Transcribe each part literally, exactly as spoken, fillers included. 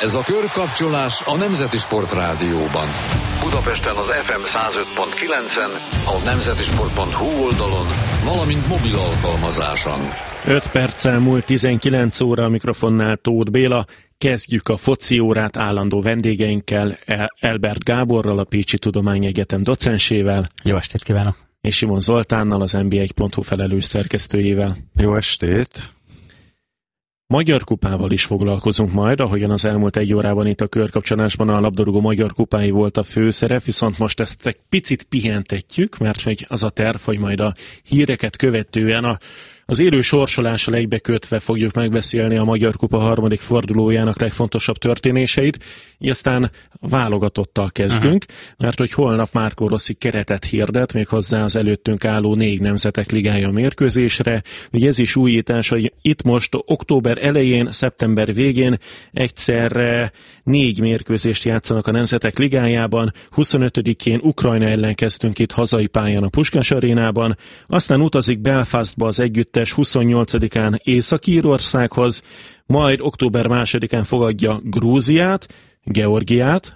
Ez a Körkapcsolás a Nemzeti Sportrádióban. Budapesten az ef em száz öt pont kilencen, a nemzetisport pont hu oldalon, valamint mobil alkalmazáson. öt perccel múlt tizenkilenc óra, a mikrofonnál Tóth Béla. Kezdjük a foci órát állandó vendégeinkkel, Elbert Gáborral, a Pécsi Tudományegyetem docensével. Jó estét kívánok! És Simon Zoltánnal, az en bé egy pont hu felelős szerkesztőjével. Jó estét! Magyar kupával is foglalkozunk majd, ahogyan az elmúlt egy órában itt a Körkapcsolásban a labdarúgó magyar kupái volt a főszerep, viszont most ezt egy picit pihentetjük, mert még az a terv, hogy majd a híreket követően a Az élő sorsolással egybekötve fogjuk megbeszélni a Magyar Kupa harmadik fordulójának legfontosabb történéseit, így aztán válogatottal kezdünk, uh-huh. mert hogy holnap Marco Rossi keretet hirdet, méghozzá az előttünk álló négy nemzetek ligája mérkőzésre. Ugye ez is újítás, hogy itt most október elején, szeptember végén egyszerre négy mérkőzést játszanak a nemzetek ligájában, huszonötödikén Ukrajna ellen kezdtünk itt hazai pályán a Puskás arénában, aztán utazik Belfastba az együtt huszonnyolcadikán Észak-Írországhoz, majd október másodikán fogadja Grúziát, Georgiát,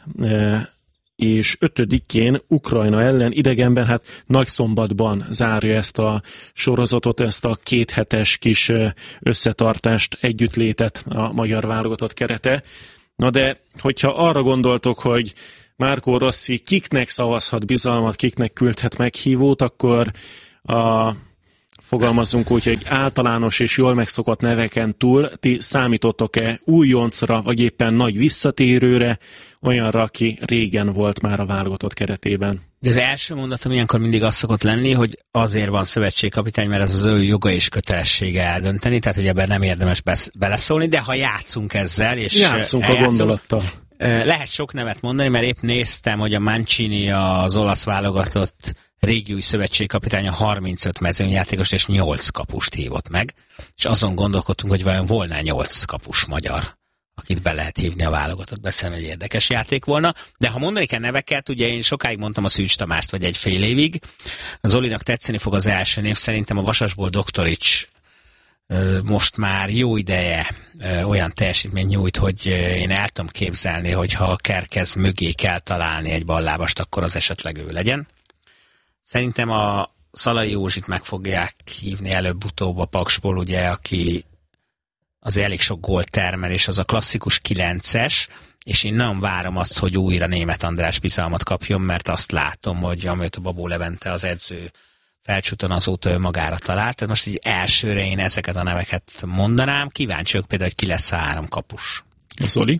és ötödikén Ukrajna ellen idegenben, hát Nagyszombatban zárja ezt a sorozatot, ezt a kéthetes kis összetartást, együttlétet a magyar válogatott kerete. Na de, hogyha arra gondoltok, hogy Marco Rossi kiknek szavazhat bizalmat, kiknek küldhet meghívót, akkor a fogalmazzunk úgy, hogy általános és jól megszokott neveken túl, ti számítottok-e újoncra, vagy éppen nagy visszatérőre, olyanra, aki régen volt már a válogatott keretében? De az első mondatom ilyenkor mindig az szokott lenni, hogy azért van szövetségkapitány, mert ez az ő joga és kötelessége eldönteni, tehát hogy ebben nem érdemes besz- beleszólni, de ha játszunk ezzel, és játszunk a gondolattal. Lehet sok nevet mondani, mert épp néztem, hogy a Mancini, az olasz válogatott régiói szövetségkapitánya harmincöt mezőnyjátékost és nyolc kapust hívott meg, és azon gondolkodtunk, hogy vajon volna nyolc kapus magyar, akit be lehet hívni a válogatott, beszélni, hogy érdekes játék volna. De ha mondani kell neveket, ugye én sokáig mondtam a Szűcs Tamást, vagy egy fél évig, Zolinak tetszeni fog az első név, szerintem a Vasasból Doktorics most már jó ideje olyan teljesítményt nyújt, hogy én el tudom képzelni, hogy ha a Kerkez mögé kell találni egy ballábast, akkor az esetleg ő legyen. Szerintem a Szalai Józsit meg fogják hívni előbb-utóbb a Paksból, ugye, aki az elég sok gólt termel, és az a klasszikus kilences, és én nem várom azt, hogy újra Németh András bizalmat kapjon, mert azt látom, hogy amit a Babó Levente az edző Felcsúton, azóta ő magára talált. Tehát most így elsőre én ezeket a neveket mondanám. Kíváncsiak például, hogy ki lesz a három kapus. Zoli?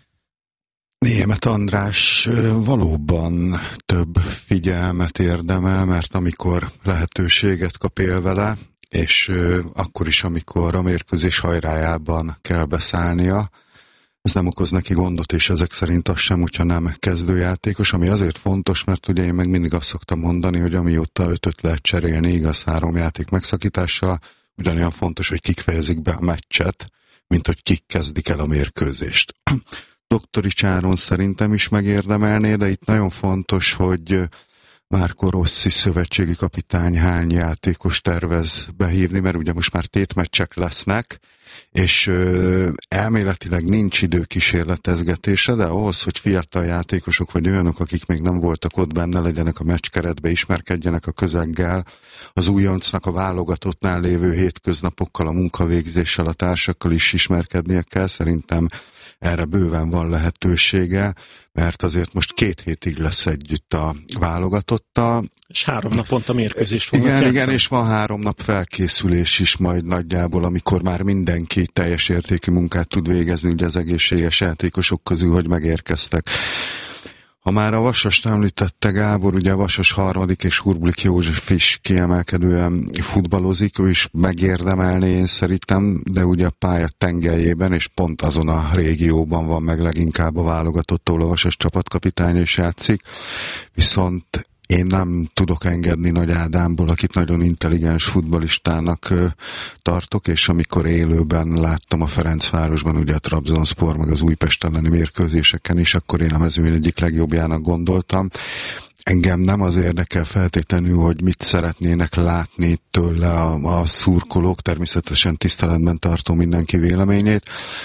Németh András valóban több figyelmet érdemel, mert amikor lehetőséget kap, él vele, és akkor is, amikor a mérkőzés hajrájában kell beszállnia, ez nem okoz neki gondot, és ezek szerint az sem, hogyha nem kezdőjátékos, ami azért fontos, mert ugye én meg mindig azt szoktam mondani, hogy amióta ötöt lehet cserélni, igaz, három játék megszakítással, ugyanolyan fontos, hogy kik fejezik be a meccset, mint hogy kik kezdik el a mérkőzést. Doktorics Áron szerintem is megérdemelné, de itt nagyon fontos, hogy Marco Rossi szövetségi kapitány hány játékos tervez behívni, mert ugye most már tétmeccsek lesznek, és ö, elméletileg nincs idő kísérletezgetésre, de ahhoz, hogy fiatal játékosok vagy olyanok, akik még nem voltak ott benne, legyenek a meccskeretbe, ismerkedjenek a közeggel, az újoncnak a válogatottnál lévő hétköznapokkal, a munkavégzéssel, a társakkal is ismerkednie kell, szerintem erre bőven van lehetősége, mert azért most két hétig lesz együtt a válogatottal. És három naponta mérkőzést fognak Igen, játszani. igen, és van három nap felkészülés is majd nagyjából, amikor már mindenki teljes értékű munkát tud végezni, ugye az egészséges játékosok közül, hogy megérkeztek. Ha már a Vasast említette Gábor, ugye a Vasas harmadik és Hurbulik József is kiemelkedően futballozik, ő is megérdemelné én szerintem, de ugye a pálya tengelyében és pont azon a régióban van meg leginkább a válogatott, ahol a Vasas csapatkapitánya is játszik, viszont én nem tudok engedni Nagy Ádámból, akit nagyon intelligens futballistának ö, tartok, és amikor élőben láttam a Ferencvárosban, ugye a Trabzonspor, meg az Újpest elleni mérkőzéseken is, akkor én a mezőny egyik legjobbjának gondoltam. Engem nem az érdekel feltétlenül, hogy mit szeretnének látni tőle a, a szurkolók, természetesen tiszteletben tartom mindenki véleményét,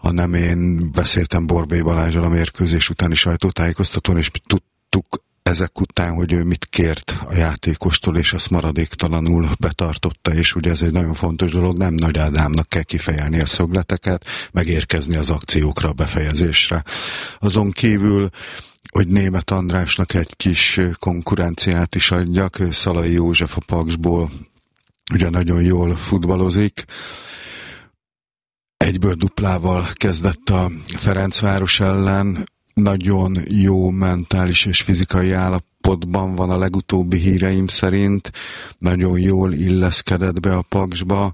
hanem én beszéltem Borbély Balázsral a mérkőzés utáni sajtótájékoztatón, és tudtuk ezek után, hogy ő mit kért a játékostól, és azt maradéktalanul betartotta, és ugye ez egy nagyon fontos dolog, nem Nagy Ádámnak kell kifejelni a szögleteket, megérkezni az akciókra, a befejezésre. Azon kívül, hogy Németh Andrásnak egy kis konkurenciát is adjak, Szalai József a Paksból ugye nagyon jól futballozik, egyből duplával kezdett a Ferencváros ellen, nagyon jó mentális és fizikai állapotban van a legutóbbi híreim szerint, nagyon jól illeszkedett be a Paksba,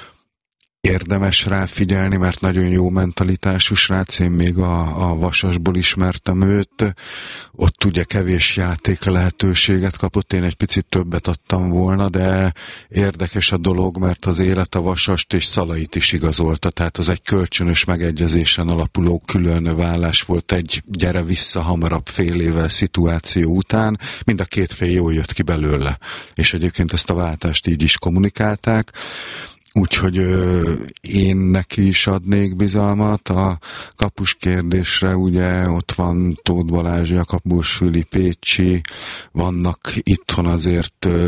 érdemes rá figyelni, mert nagyon jó mentalitású srác, én még a, a Vasasból ismertem őt, ott ugye kevés játékra lehetőséget kapott, én egy picit többet adtam volna, de érdekes a dolog, mert az élet a Vasast és Szalait is igazolta, tehát az egy kölcsönös megegyezésen alapuló külön vállás volt egy gyere vissza hamarabb fél évvel szituáció után, mind a két fél jól jött ki belőle, és egyébként ezt a váltást így is kommunikálták. Úgyhogy ö, én neki is adnék bizalmat. A kapus kérdésre ugye ott van Tóth Balázs, Jakabos-Füli, Pécsi, vannak itthon azért ö,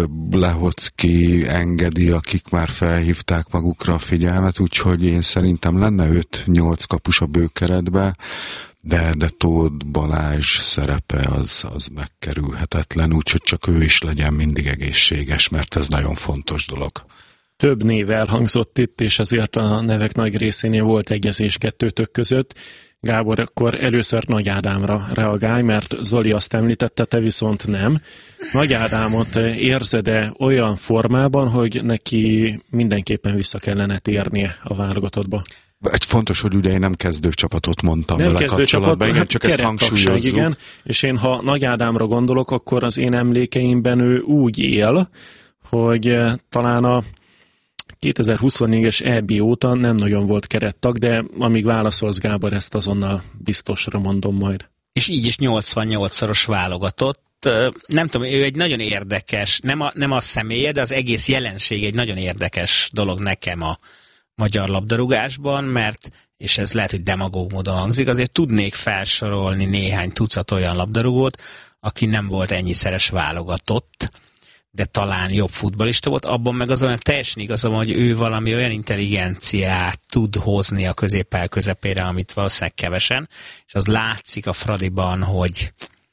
Lehocki, Engedi, akik már felhívták magukra a figyelmet, úgyhogy én szerintem lenne öt-nyolc kapus a bőkeretbe, de, de Tóth Balázs szerepe az, az megkerülhetetlen, úgyhogy csak ő is legyen mindig egészséges, mert ez nagyon fontos dolog. Több név elhangzott itt, és azért a nevek nagy részénél volt egyezés kettőtök között. Gábor, akkor először Nagy Ádámra reagálj, mert Zoli azt említette, te viszont nem. Nagy Ádámot érzed-e olyan formában, hogy neki mindenképpen vissza kellene térnie a válogatottba? Egy fontos, hogy ugye én nem kezdőcsapatot mondtam nem vele kapcsolatban, igen, hát csak ezt hangsúlyozzuk. Igen, és én ha Nagy Ádámra gondolok, akkor az én emlékeimben ő úgy él, hogy talán a kétezer-huszonnégyes é bé óta nem nagyon volt kerettag, de amíg válaszolsz, Gábor, ezt azonnal biztosra mondom majd. És így is nyolcvannyolcszoros válogatott. Nem tudom, ő egy nagyon érdekes, nem a, nem a személye, de az egész jelenség egy nagyon érdekes dolog nekem a magyar labdarúgásban, mert, és ez lehet, hogy demagóg módon hangzik, azért tudnék felsorolni néhány tucat olyan labdarúgót, aki nem volt ennyiszeres válogatott, de talán jobb futballista volt, abban meg azon teljesen igazam, hogy ő valami olyan intelligenciát tud hozni a középpálya közepére, amit valószínűleg kevesen, és az látszik a Fradiban, hogy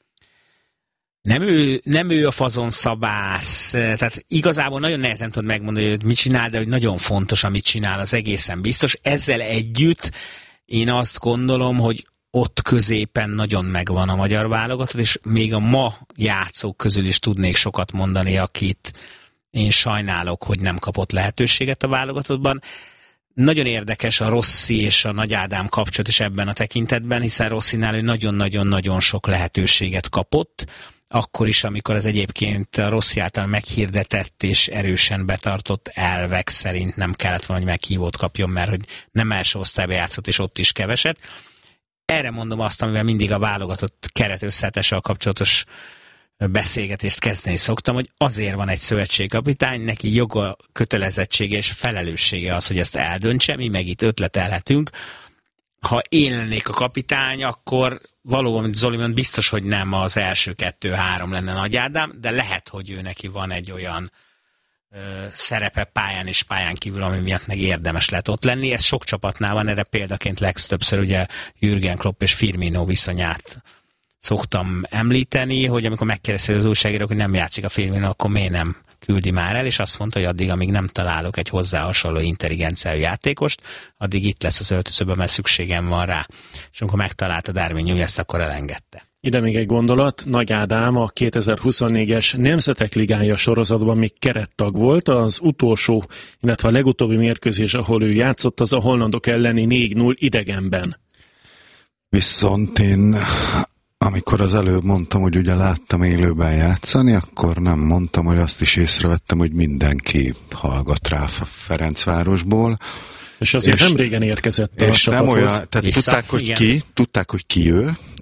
nem ő, nem ő a fazonszabász, tehát igazából nagyon nehezen tud megmondani, hogy mit csinál, de hogy nagyon fontos, amit csinál, az egészen biztos. Ezzel együtt én azt gondolom, hogy ott középen nagyon megvan a magyar válogatott, és még a ma játszók közül is tudnék sokat mondani, akit én sajnálok, hogy nem kapott lehetőséget a válogatottban. Nagyon érdekes a Rossi és a Nagy Ádám kapcsolat is ebben a tekintetben, hiszen Rossinál ő nagyon-nagyon-nagyon sok lehetőséget kapott, akkor is, amikor az egyébként a Rossi által meghirdetett és erősen betartott elvek szerint nem kellett volna, hogy meghívót kapjon, mert hogy nem első osztályba játszott, és ott is keveset. Erre mondom azt, amivel mindig a válogatott keretösszetéssel kapcsolatos beszélgetést kezdeni szoktam, hogy azért van egy szövetségkapitány, neki joga, kötelezettsége és felelőssége az, hogy ezt eldöntse, mi meg itt ötletelhetünk. Ha én lennék a kapitány, akkor valóban, mint Zoli mond, biztos, hogy nem az első kettő-három lenne Nagy Ádám, de lehet, hogy ő neki van egy olyan ö, szerepe pályán és pályán kívül, ami miatt meg érdemes lehet ott lenni. Ez sok csapatnál van, erre példaként legtöbbször ugye Jürgen Klopp és Firmino viszonyát szoktam említeni, hogy amikor megkérdezték az újságírók, hogy nem játszik a Firmino, akkor miért nem küldi már el, és azt mondta, hogy addig, amíg nem találok egy hozzá hasonló intelligenciájú játékost, addig itt lesz az öltözőben, mert szükségem van rá. És amikor megtalálta Darwin Núñezt, akkor elengedte. Ide még egy gondolat, Nagy Ádám a kétezer-huszonnégyes Nemzetek Ligája sorozatban még kerettag volt, az utolsó, illetve a legutóbbi mérkőzés, ahol ő játszott, az a hollandok elleni négy null idegenben. Viszont én, amikor az előbb mondtam, hogy ugye láttam élőben játszani, akkor nem mondtam, hogy azt is észrevettem, hogy mindenki hallgat rá Ferencvárosból. És azért és, nem régen érkezett a és csapathoz. Nem olyan, tehát tudták, hogy ki, tudták, hogy ki ő,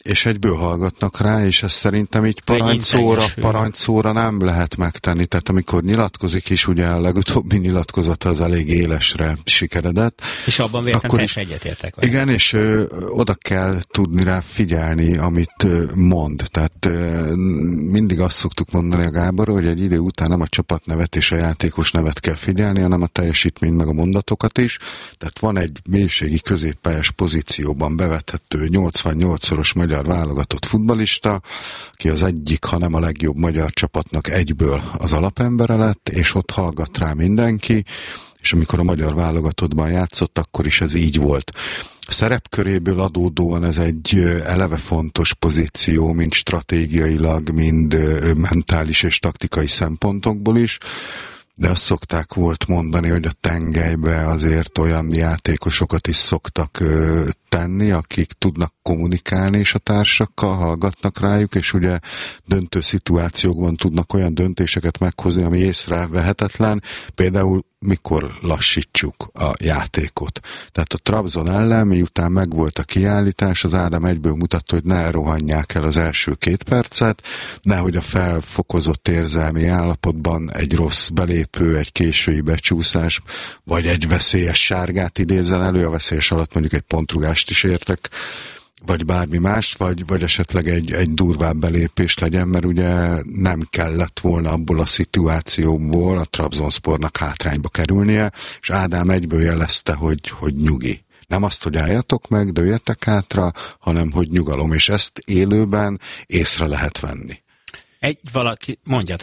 és egyből hallgatnak rá, és ezt szerintem így parancsszóra, parancsszóra nem lehet megtenni. Tehát amikor nyilatkozik is, ugye a legutóbbi nyilatkozata az elég élesre sikeredett. És abban véletlenül teljesen egyetértek. Vagy? Igen, és ö, oda kell tudni rá figyelni, amit ö, mond. Tehát ö, mindig azt szoktuk mondani a Gáborról, hogy egy idő után nem a csapatnevet és a játékos nevet kell figyelni, hanem a teljesítményt meg a mondatokat is. Tehát van egy mélységi középpályás pozícióban bevethető nyolcvannyolcszoros magyar válogatott futballista, aki az egyik, hanem a legjobb magyar csapatnak egyből az alapembere lett, és ott hallgat rá mindenki, és amikor a magyar válogatottban játszott, akkor is ez így volt. Szerepköréből adódóan ez egy eleve fontos pozíció, mind stratégiailag, mind mentális és taktikai szempontokból is, de azt szokták volt mondani, hogy a tengelybe azért olyan játékosokat is szoktak ö, tenni, akik tudnak kommunikálni és a társakkal, hallgatnak rájuk, és ugye döntő szituációkban tudnak olyan döntéseket meghozni, ami észrevehetetlen, például mikor lassítsuk a játékot. Tehát a Trabzon ellen, miután megvolt a kiállítás, az Ádám egyből mutatta, hogy ne rohanják el az első két percet, nehogy a felfokozott érzelmi állapotban egy rossz belépő, egy késői becsúszás, vagy egy veszélyes sárgát idézzen elő, a veszélyes alatt mondjuk egy pontrugást is értek, vagy bármi mást, vagy, vagy esetleg egy, egy durvább belépés legyen, mert ugye nem kellett volna abból a szituációból a Trabzonspornak hátrányba kerülnie, és Ádám egyből jelezte, hogy, hogy nyugi. Nem azt, hogy álljatok meg, dőljetek hátra, hanem hogy nyugalom, és ezt élőben észre lehet venni. Egy valaki, mondjad.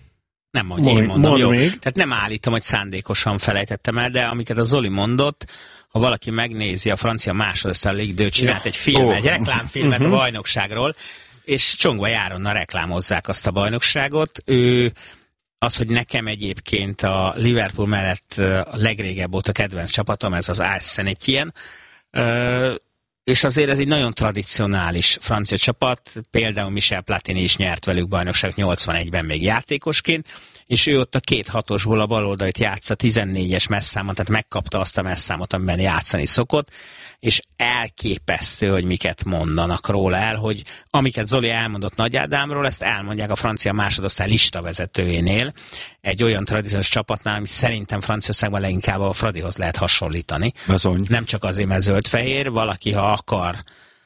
Nem mondja, én mondom, mond jó. Még. Tehát nem állítom, hogy szándékosan felejtettem el, de amiket a Zoli mondott, ha valaki megnézi a francia másodosztály ligdő, csinált egy filmet, oh. egy reklámfilmet uh-huh. a bajnokságról, és Csongva Járonnal reklámozzák azt a bajnokságot. Ő az, hogy nekem egyébként a Liverpool mellett a legrégebb óta kedvenc csapatom, ez az á es Saint-Étienne, és azért ez egy nagyon tradicionális francia csapat, például Michel Platini is nyert velük bajnokság nyolcvanegyben még játékosként, és ő ott a két hatosból a baloldalit játsza tizennégyes messzámon, tehát megkapta azt a messzámot, amiben játszani szokott, és elképesztő, hogy miket mondanak róla el, hogy amiket Zoli elmondott Nagy Ádámról, ezt elmondják a francia másodosztály listavezetőjénél, egy olyan tradíciós csapatnál, amit szerintem Franciaországban leginkább a Fradihoz lehet hasonlítani. Bezony. Nem csak azért, mert zöld-fehér, valaki, ha akar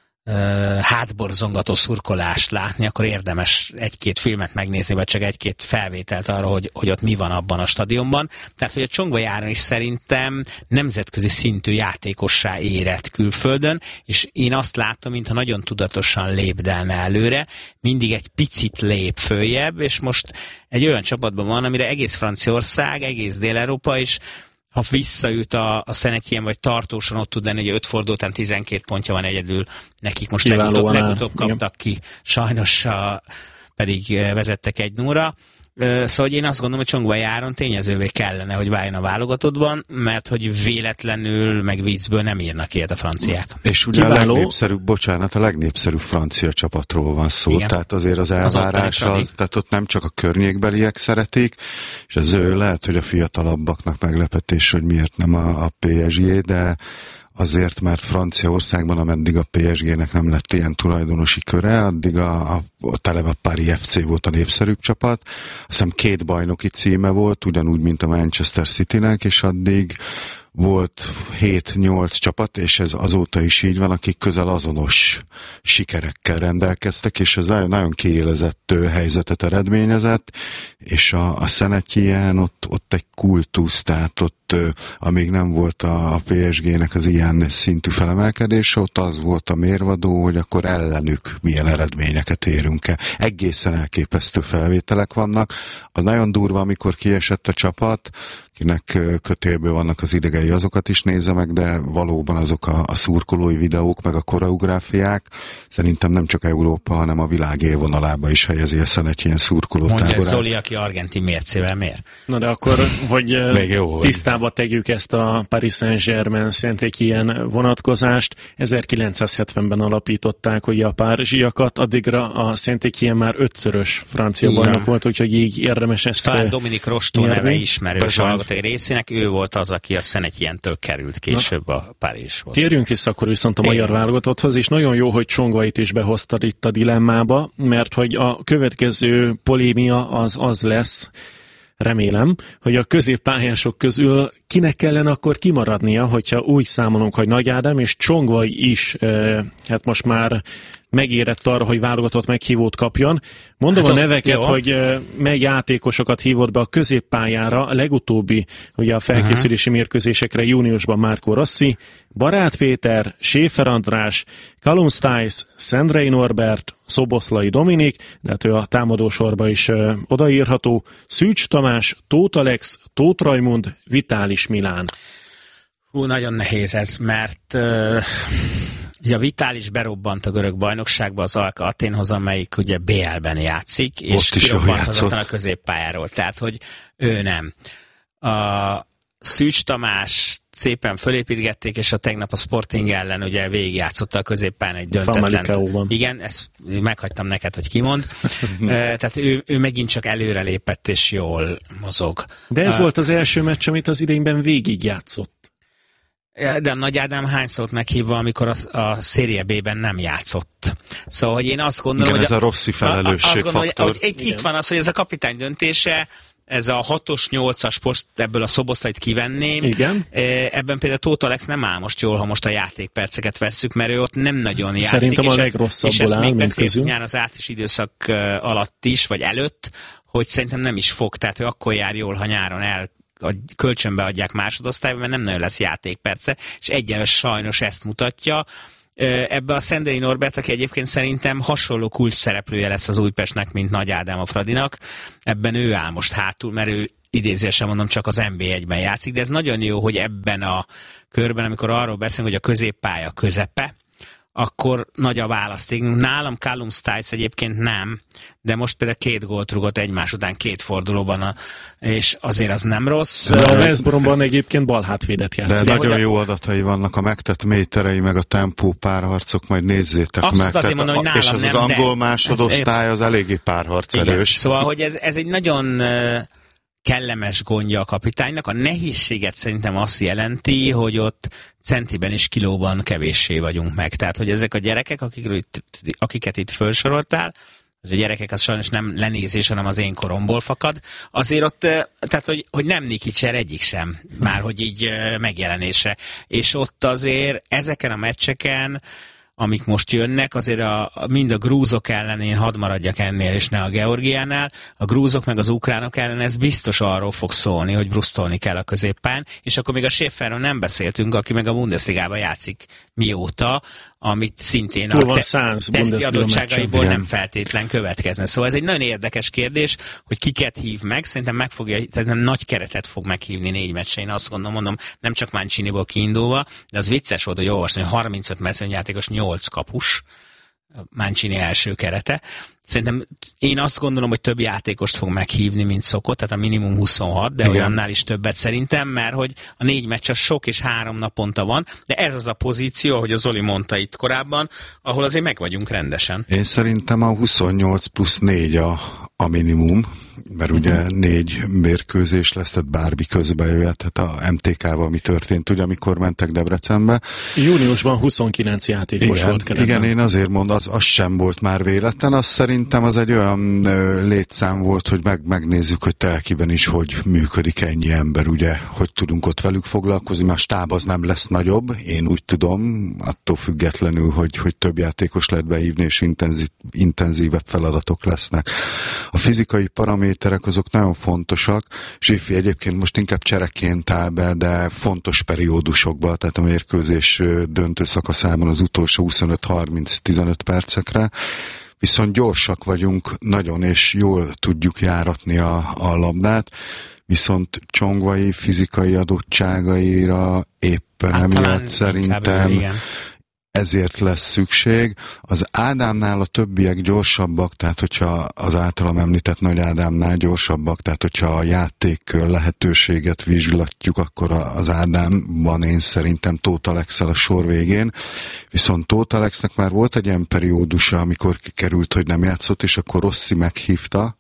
hátborzongató szurkolást látni, akkor érdemes egy-két filmet megnézni, vagy csak egy-két felvételt arra, hogy, hogy ott mi van abban a stadionban. Tehát, hogy a Csongva Járon is szerintem nemzetközi szintű játékossá érett külföldön, és én azt látom, mintha nagyon tudatosan lépdelne előre, mindig egy picit lép följebb, és most egy olyan csapatban van, amire egész Franciaország, egész Dél-Európa is, ha visszaüt a, a Saint-Étienne, vagy tartósan ott tud lenni, hogy öt forduló után tizenkét pontja van egyedül, nekik most legutóbb, legutóbb kaptak ki, sajnos a, pedig vezettek egy nulla. Szóval hogy én azt gondolom, hogy Csongva Járon tényezővé kellene, hogy váljon a válogatottban, mert hogy véletlenül, meg viccből nem írnak ilyet a franciák. És ugye Kiváló. a legnépszerűbb, bocsánat, a legnépszerűbb francia csapatról van szó, igen. Tehát azért az elvárás az, az, tehát ott nem csak a környékbeliek szeretik, és ez lehet, hogy a fiatalabbaknak meglepetés, hogy miért nem a, a pé es gé, de azért, mert Franciaországban, ameddig a pé es gének nem lett ilyen tulajdonosi köre, addig a, a, a Televa Paris ef cé volt a népszerűbb csapat. Azt hiszem két bajnoki címe volt, ugyanúgy, mint a Manchester Citynek, és addig volt hét-nyolc csapat, és ez azóta is így van, akik közel azonos sikerekkel rendelkeztek, és ez nagyon, nagyon kiélezett helyzetet eredményezett, és a, a Saint-Étienne ott, ott egy kultusz, tehát ott amíg nem volt a pé es gének az ilyen szintű felemelkedése, ott az volt a mérvadó, hogy akkor ellenük milyen eredményeket érünk el. Egészen elképesztő felvételek vannak. Az nagyon durva, amikor kiesett a csapat, kinek kötélből vannak az idegei, azokat is nézze meg, de valóban azok a, a szurkolói videók, meg a koreográfiák szerintem nem csak Európa, hanem a világ élvonalába is helyezi a Saint-Étienne szurkolótáborát. Mondja Zoli, aki argentin mércével mér. Na de akkor, hogy jó, tisztába tegyük ezt a Paris Saint-Germain Saint-Étienne vonatkozást. ezerkilencszázhetvenben alapították, hogy a párizsiakat, addigra a Saint-Étienne már ötszörös francia bajnok volt, úgyhogy így érdemes ezt talán Dominik Rostó neve ismerős válogatott részének, ő volt az, aki a Szenetjentől került később a Párizshoz. Térjünk vissza akkor viszont a Térjünk. magyar válogatotthoz, és nagyon jó, hogy Csongvait is behoztad itt a dilemmába, mert hogy a következő polémia az az lesz, remélem, hogy a középpályások közül kinek kellene akkor kimaradnia, hogyha úgy számolunk, hogy Nagy Ádám és Csongvai is, eh, hát most már megérett arra, hogy válogatott meghívót kapjon. Mondom hát a neveket, jó. hogy uh, mely játékosokat hívott be a középpályára. A legutóbbi, ugye a felkészülési uh-huh. mérkőzésekre júniusban Márkó Rossi, Barát Péter, Schäfer András, Callum Stiles, Szendrei Norbert, Szoboszlai Dominik, de hát ő a támadósorba is uh, odaírható, Szűcs Tamás, Tóth Alex, Tóth Rajmund, Vitális Milán. Hú, nagyon nehéz ez, mert... Uh... Ugye a Vitális berobbant a görög bajnokságba az Alka Athénhoz, amelyik ugye bé el-ben játszik, és kirobbant a középpályáról, tehát hogy ő nem. A Szűcs Tamás szépen fölépítgették, és a tegnap a Sporting ellen ugye végigjátszotta a középpályán egy döntetlen. Igen, ezt meghagytam neked, hogy kimond. Tehát ő, ő megint csak előrelépett és jól mozog. De ez uh, volt az első meccs, amit az idényben végigjátszott. De a Nagy Ádám hányszor meghívva, amikor a, a Serie B-ben nem játszott. Szóval, hogy én azt gondolom, igen, hogy... ez a Rossi felelősségfaktor. Hogy, hogy itt, itt van az, hogy ez a kapitány döntése, ez a hatos nyolcas post, ebből a Szoboszlait kivenném. Igen. Ebben például Tóth Alex nem áll most jól, ha most a játékperceket vesszük, mert ő ott nem nagyon játszik. Szerintem a legrosszabbból áll, mint közül. Nyár az átis időszak alatt is, vagy előtt, hogy szerintem nem is fog, tehát ő akkor jár jól, ha nyáron el a kölcsönbe adják másodosztályba, mert nem nagyon lesz játékperce, és egyelőre sajnos ezt mutatja. Ebbe a Szendrei Norbert, aki egyébként szerintem hasonló kulcs szereplője lesz az Újpestnek, mint Nagy Ádám a Fradinak, ebben ő áll most hátul, mert ő idézősen mondom, csak az en bé egyben játszik, de ez nagyon jó, hogy ebben a körben, amikor arról beszélünk, hogy a középpálya közepe, akkor nagy a választék. Nálam Callum Stiles egyébként nem, de most például két gólt rúgott egymás után két fordulóban, a, és azért az nem rossz. De a Veszpromban egyébként balhátvédet játszik. De nagyon jó adatai vannak, a megtett méterei, meg a tempó párharcok, majd nézzétek azt meg. Azért mondom, hogy nálam és az nem, az angol de másodosztály az eléggé párharcerős. Szóval, hogy ez, ez egy nagyon kellemes gondja a kapitánynak. A nehézséget szerintem azt jelenti, hogy ott centiben és kilóban kevéssé vagyunk meg. Tehát, hogy ezek a gyerekek, akikről, akiket itt felsoroltál, a gyerekek az sajnos nem lenézés, hanem az én koromból fakad. Azért ott, tehát, hogy, hogy nem Nikicser egyik sem, már hogy így megjelenése. És ott azért ezeken a meccseken, amik most jönnek, azért a, mind a grúzok ellen, én hadd maradjak ennél, és ne a Georgiánál, a grúzok meg az ukránok ellen ez biztos arról fog szólni, hogy brusztolni kell a középpályán, és akkor még a Schäferről nem beszéltünk, aki meg a Bundesligában játszik mióta, amit szintén Túl a te- testi adottságaiból nem feltétlen következne. Szóval ez egy nagyon érdekes kérdés, hogy kiket hív meg, szerintem meg fogja, tehát nem nagy keretet fog meghívni négy meccsen, én azt gondolom, mondom, nem csak Manciniból kiindulva, de az vicces volt, hogy olvasni, hogy harmincöt mezőnyjátékos, nyolc kapus, Mancini első kerete. Szerintem én azt gondolom, hogy több játékost fog meghívni, mint szokott, tehát a minimum huszonhat, de igen, olyannál is többet szerintem, mert hogy a négy meccs az sok és három naponta van, de ez az a pozíció, ahogy a Zoli mondta itt korábban, ahol azért meg vagyunk rendesen. Én szerintem a huszonnyolc plusz négy a, a minimum, mert ugye uh-huh. négy mérkőzés lesz, tehát bármi közbejöhet, tehát a em té ká-val mi történt, ugye amikor mentek Debrecenbe. Júniusban huszonkilenc játékos igen, volt keretben. Igen, én azért mondom, az, az sem volt már véletlen, az szerintem az egy olyan ö, létszám volt, hogy meg, megnézzük, hogy telkiben is hogy működik ennyi ember, ugye, hogy tudunk ott velük foglalkozni, mert a stáb az nem lesz nagyobb, én úgy tudom, attól függetlenül, hogy, hogy több játékos lehet behívni, és intenzív, intenzívebb feladatok lesznek. A fizikai paraméterek azok nagyon fontosak, Zsifi egyébként most inkább csereként áll be, de fontos periódusokban, tehát a mérkőzés döntő szakaszában az utolsó huszonöt harminc tizenöt percekre, viszont gyorsak vagyunk nagyon, és jól tudjuk járatni a, a labdát, viszont Csongvai fizikai adottságaira éppen emiatt szerintem ezért lesz szükség. Az Ádámnál a többiek gyorsabbak, tehát hogyha az általam említett Nagy Ádámnál gyorsabbak, tehát hogyha a játék lehetőséget vizslatjuk, akkor az Ádámban én szerintem Tóth Alex-szel a sor végén. Viszont Tóth Alexnek már volt egy ilyen periódusa, amikor kikerült, hogy nem játszott, és akkor Rossi meghívta,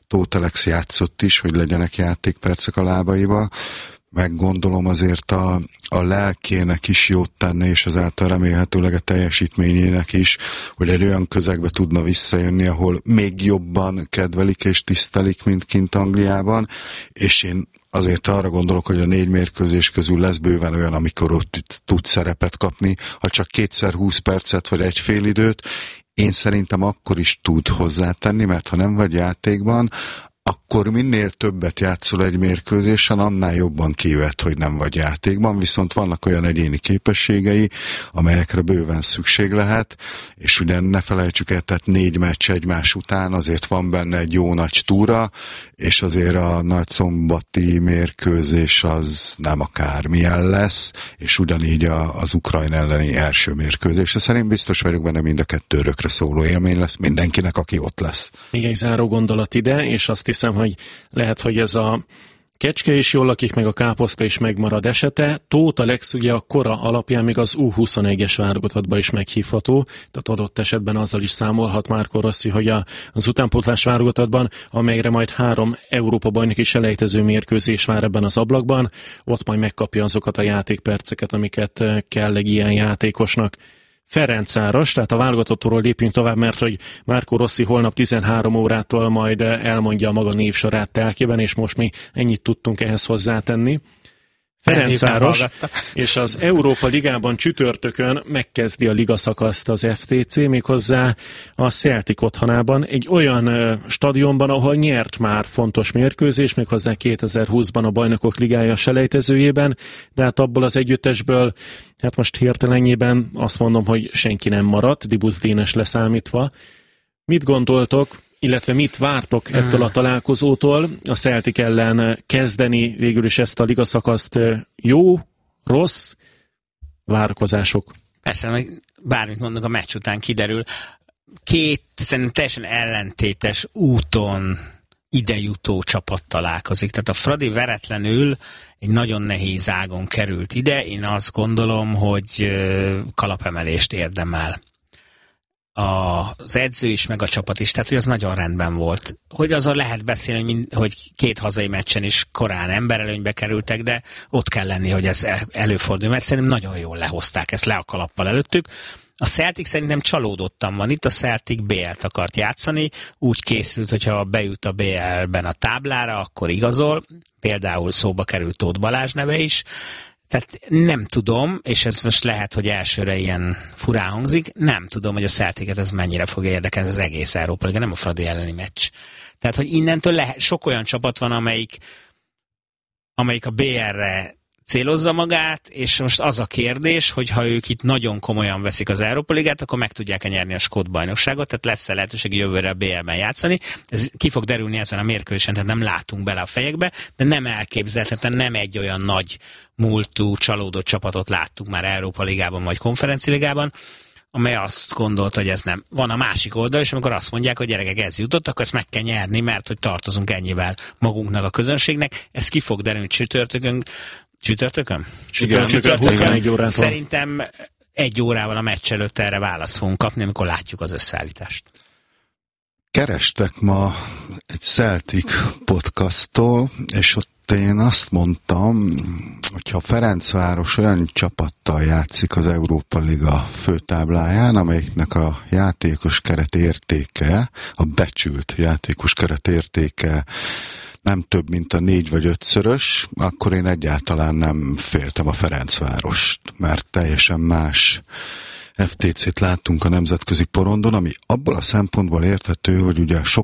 Tóth Alex játszott is, hogy legyenek játékpercek a lábaival, meg gondolom azért a, a lelkének is jót tenne, és ezáltal remélhetőleg a teljesítményének is, hogy egy olyan közegbe tudna visszajönni, ahol még jobban kedvelik és tisztelik, mint kint Angliában, és én azért arra gondolok, hogy a négy mérkőzés közül lesz bőven olyan, amikor ott tud szerepet kapni, ha csak kétszer húsz percet vagy egy fél időt, én szerintem akkor is tud hozzátenni, mert ha nem vagy játékban, akkor minél többet játszol egy mérkőzésen, annál jobban kijöhet, hogy nem vagy játékban, viszont vannak olyan egyéni képességei, amelyekre bőven szükség lehet, és ugye ne felejtsük el, tehát négy meccs egymás után, azért van benne egy jó nagy túra, és azért a nagyszombati mérkőzés az nem akármilyen lesz, és ugyanígy a, az Ukrajna elleni első mérkőzés. Szerint biztos vagyok benne, mind a kettő örökre szóló élmény lesz mindenkinek, aki ott lesz. Még egy záró gondolat ide, és azt hiszem, hogy lehet, hogy ez a kecske is jól lakik, meg a káposzta is megmarad esete. Tóth Alex ugye a kora alapján még az U huszonegyes válogatottba is meghívható, tehát adott esetben azzal is számolhat Marco Rossi, hogy a, az utánpótlás válogatottban, amelyre majd három Európa-bajnoki selejtező mérkőzés vár ebben az ablakban, ott majd megkapja azokat a játékperceket, amiket kell egy ilyen játékosnak. Ferencváros, tehát a válogatottról lépjünk tovább, mert hogy Marco Rossi holnap tizenhárom órától majd elmondja a maga névsorát telkében, és most mi ennyit tudtunk ehhez hozzátenni. Ferencváros, és az Európa Ligában csütörtökön megkezdi a ligaszakaszt az ef té cé, méghozzá a Celtic otthonában, egy olyan stadionban, ahol nyert már fontos mérkőzés, méghozzá kétezer-húszban a Bajnokok Ligája selejtezőjében, de hát abból az együttesből, hát most hirtelenjében azt mondom, hogy senki nem maradt, Dibusz Dénes leszámítva. Mit gondoltok, illetve mit vártok ettől a találkozótól? A Celtic ellen kezdeni végül is ezt a ligaszakaszt jó, rossz, várakozások? Persze, bármit mondunk, a meccs után kiderül. Két szerintem teljesen ellentétes úton idejutó csapat találkozik. Tehát a Fradi veretlenül egy nagyon nehéz ágon került ide. Én azt gondolom, hogy kalapemelést érdemel. Az edző is, meg a csapat is, tehát hogy az nagyon rendben volt. Hogy azon lehet beszélni, hogy két hazai meccsen is korán emberelőnybe kerültek, de ott kell lenni, hogy ez előfordul, mert szerintem nagyon jól lehozták ezt le a kalappal előttük. A Celtic szerintem csalódottan van itt, a Celtic bé el-t akart játszani, úgy készült, hogyha bejut a bé el-ben a táblára, akkor igazol, például szóba került Tóth Balázs neve is. Tehát nem tudom, és ez most lehet, hogy elsőre ilyen furán hangzik, nem tudom, hogy a Celticet ez mennyire fogja érdekelni, az egész Európa Liga, nem a Fradi elleni meccs. Tehát, hogy innentől lehet, sok olyan csapat van, amelyik, amelyik a bé el-re célozza magát, és most az a kérdés, hogy ha ők itt nagyon komolyan veszik az Európa Ligát, akkor meg tudják-e nyerni a skót bajnokságot, tehát lesz-e lehetőség jövőre a bé el-ben játszani. Ez ki fog derülni ezen a mérkőzésen, tehát nem látunk bele a fejekbe, de nem elképzelhetetlen, nem egy olyan nagy múltú, csalódott csapatot láttuk már Európa Ligában vagy Konferenci Ligában, amely azt gondolta, hogy ez nem. Van a másik oldal, és amikor azt mondják, hogy gyerekek, ez jutott, akkor ezt meg kell nyerni, mert hogy tartozunk ennyivel magunknak, a közönségnek. Ez ki fog derülni csütörtökön. Csütörtökön? Igen, csütörtökön. Szerintem egy órával a meccs előtt erre választ fogunk kapni, amikor látjuk az összeállítást. Kerestek ma egy Celtic podcasttól, és ott én azt mondtam, hogyha Ferencváros olyan csapattal játszik az Európa Liga főtábláján, amelyiknek a játékos keret értéke, a becsült játékos keret értéke nem több, mint a négy vagy ötszörös, akkor én egyáltalán nem féltem a Ferencvárost, mert teljesen más ef té cét láttunk a nemzetközi porondon, ami abból a szempontból érthető, hogy ugye sok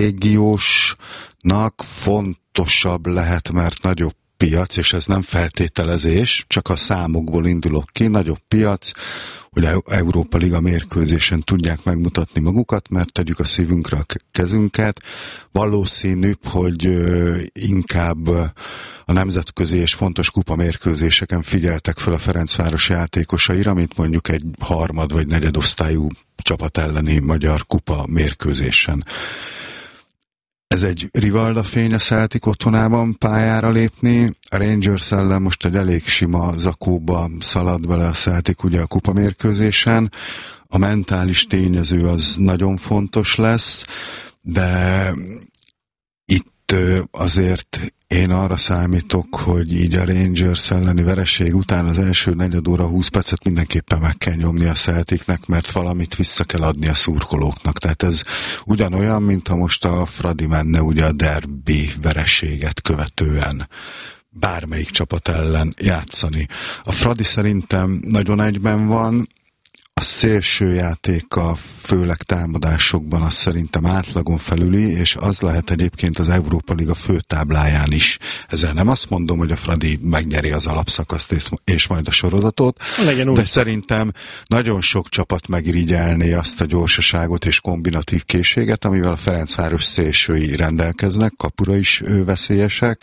légiósnak fontosabb lehet, mert nagyobb piac, és ez nem feltételezés, csak a számokból indulok ki, nagyobb piac, hogy Európa Liga mérkőzésen tudják megmutatni magukat, mert tegyük a szívünkre a kezünket. Valószínűbb, hogy inkább a nemzetközi és fontos kupamérkőzéseken figyeltek fel a Ferencváros játékosaira, mint mondjuk egy harmad vagy negyedosztályú csapat elleni magyar kupa mérkőzésen. Ez egy rivalda fény a Celtic otthonában pályára lépni. A Rangers ellen most egy elég sima zakóba szalad bele a Celtic ugye a kupamérkőzésen. A mentális tényező az nagyon fontos lesz, de itt azért én arra számítok, hogy így a Rangers elleni vereség után az első negyed óra húsz percet mindenképpen meg kell nyomni a Celticnek, mert valamit vissza kell adni a szurkolóknak. Tehát ez ugyanolyan, mint ha most a Fradi menne ugye a derbi vereséget követően bármelyik csapat ellen játszani. A Fradi szerintem nagyon egyben van, a szélső játéka, főleg támadásokban az szerintem átlagon felüli, és az lehet egyébként az Európa Liga főtábláján is. Ezzel nem azt mondom, hogy a Fradi megnyeri az alapszakaszt és majd a sorozatot, de szerintem nagyon sok csapat megirigyelné azt a gyorsaságot és kombinatív készséget, amivel a Ferencváros szélsői rendelkeznek, kapura is veszélyesek,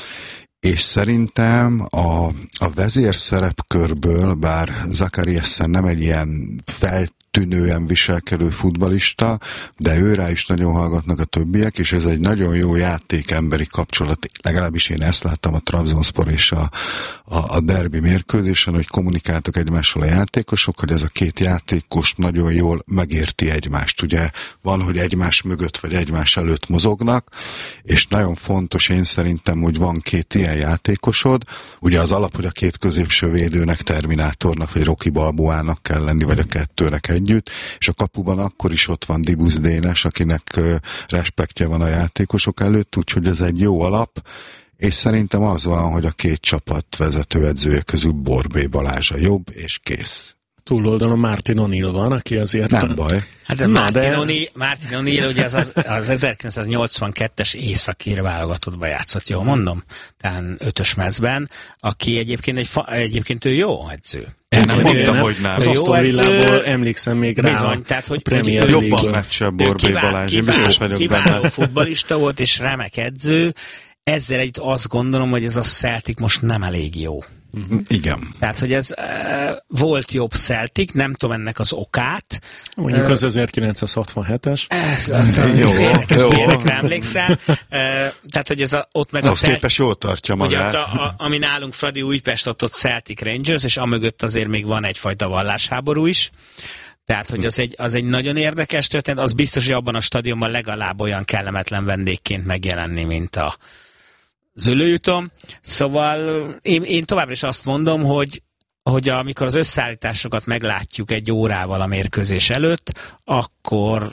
és szerintem a, a vezérszerepkörből, bár Zakariassen nem egy ilyen feltűnően viselkedő futballista, de őrá is nagyon hallgatnak a többiek, és ez egy nagyon jó játékemberi kapcsolat, legalábbis én ezt láttam a Trabzonspor és a, a, a derbi mérkőzésen, hogy kommunikáltak egymással a játékosok, hogy ez a két játékos nagyon jól megérti egymást. Ugye van, hogy egymás mögött vagy egymás előtt mozognak, és nagyon fontos én szerintem, hogy van két ilyen játékosod. Ugye az alap, hogy a két középső védőnek, Terminátornak vagy Rocky Balboának kell lenni, vagy a kettőnek együtt, és a kapuban akkor is ott van Dibusz Dénes, akinek respektje van a játékosok előtt, úgyhogy ez egy jó alap, és szerintem az van, hogy a két csapat vezetőedzője közül Borbély Balázs a jobb, és kész. Túloldalon Martin O'Neill van, aki azért... Nem baj. Hát a Martin, de... O'Neill, Martin O'Neill ugye az, az, az ezerkilencszáznyolcvankettes északír válogatottba játszott, jól mondom? Tehát ötös meccsben, aki egyébként, egy fa, egyébként ő jó edző. Én nem mondtam, hogy nem. Az Aston Villából emlékszem még rá. Bizony, tehát, hogy, Premier hogy jobban meccsel Borbély Balázs, én biztos vagyok benne. Kiváló futballista volt, és remek edző. Ezzel együtt azt gondolom, hogy ez a Celtic most nem elég jó. Uh-huh. Igen. Tehát, hogy ez uh, volt jobb Celtic, nem tudom ennek az okát. Mondjuk az ezerkilencszázhatvanhetes. Jó, jó. Ilyenekre emlékszel. Uh, tehát, hogy ez a, ott meg az a Celtic... képes jól tartja magát. Ugye, a, a, ami nálunk Fradi Újpest, ott, ott Celtic Rangers, és amögött azért még van egyfajta vallásháború is. Tehát, hogy az egy, az egy nagyon érdekes történet, az biztos, hogy abban a stadionban legalább olyan kellemetlen vendégként megjelenni, mint a Zülőjutom. Szóval én, én továbbra is azt mondom, hogy, hogy amikor az összeállításokat meglátjuk egy órával a mérkőzés előtt, akkor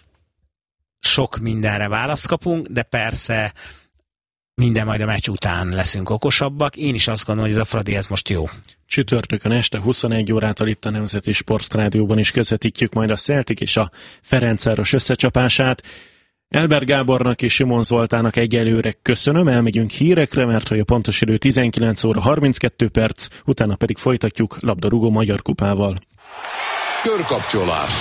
sok mindenre választ kapunk, de persze minden majd a meccs után leszünk okosabbak. Én is azt gondolom, hogy ez a Fradi ez most jó. Csütörtökön este huszonegy órától itt a Nemzeti Sportrádióban is közvetítjük majd a Celtic és a Ferencváros összecsapását. Elber Gábornak és Simon Zoltának egyelőre köszönöm, elmegyünk hírekre, mert hogy a pontos idő tizenkilenc óra harminckettő perc, utána pedig folytatjuk labdarúgó Magyar Kupával. Körkapcsolás.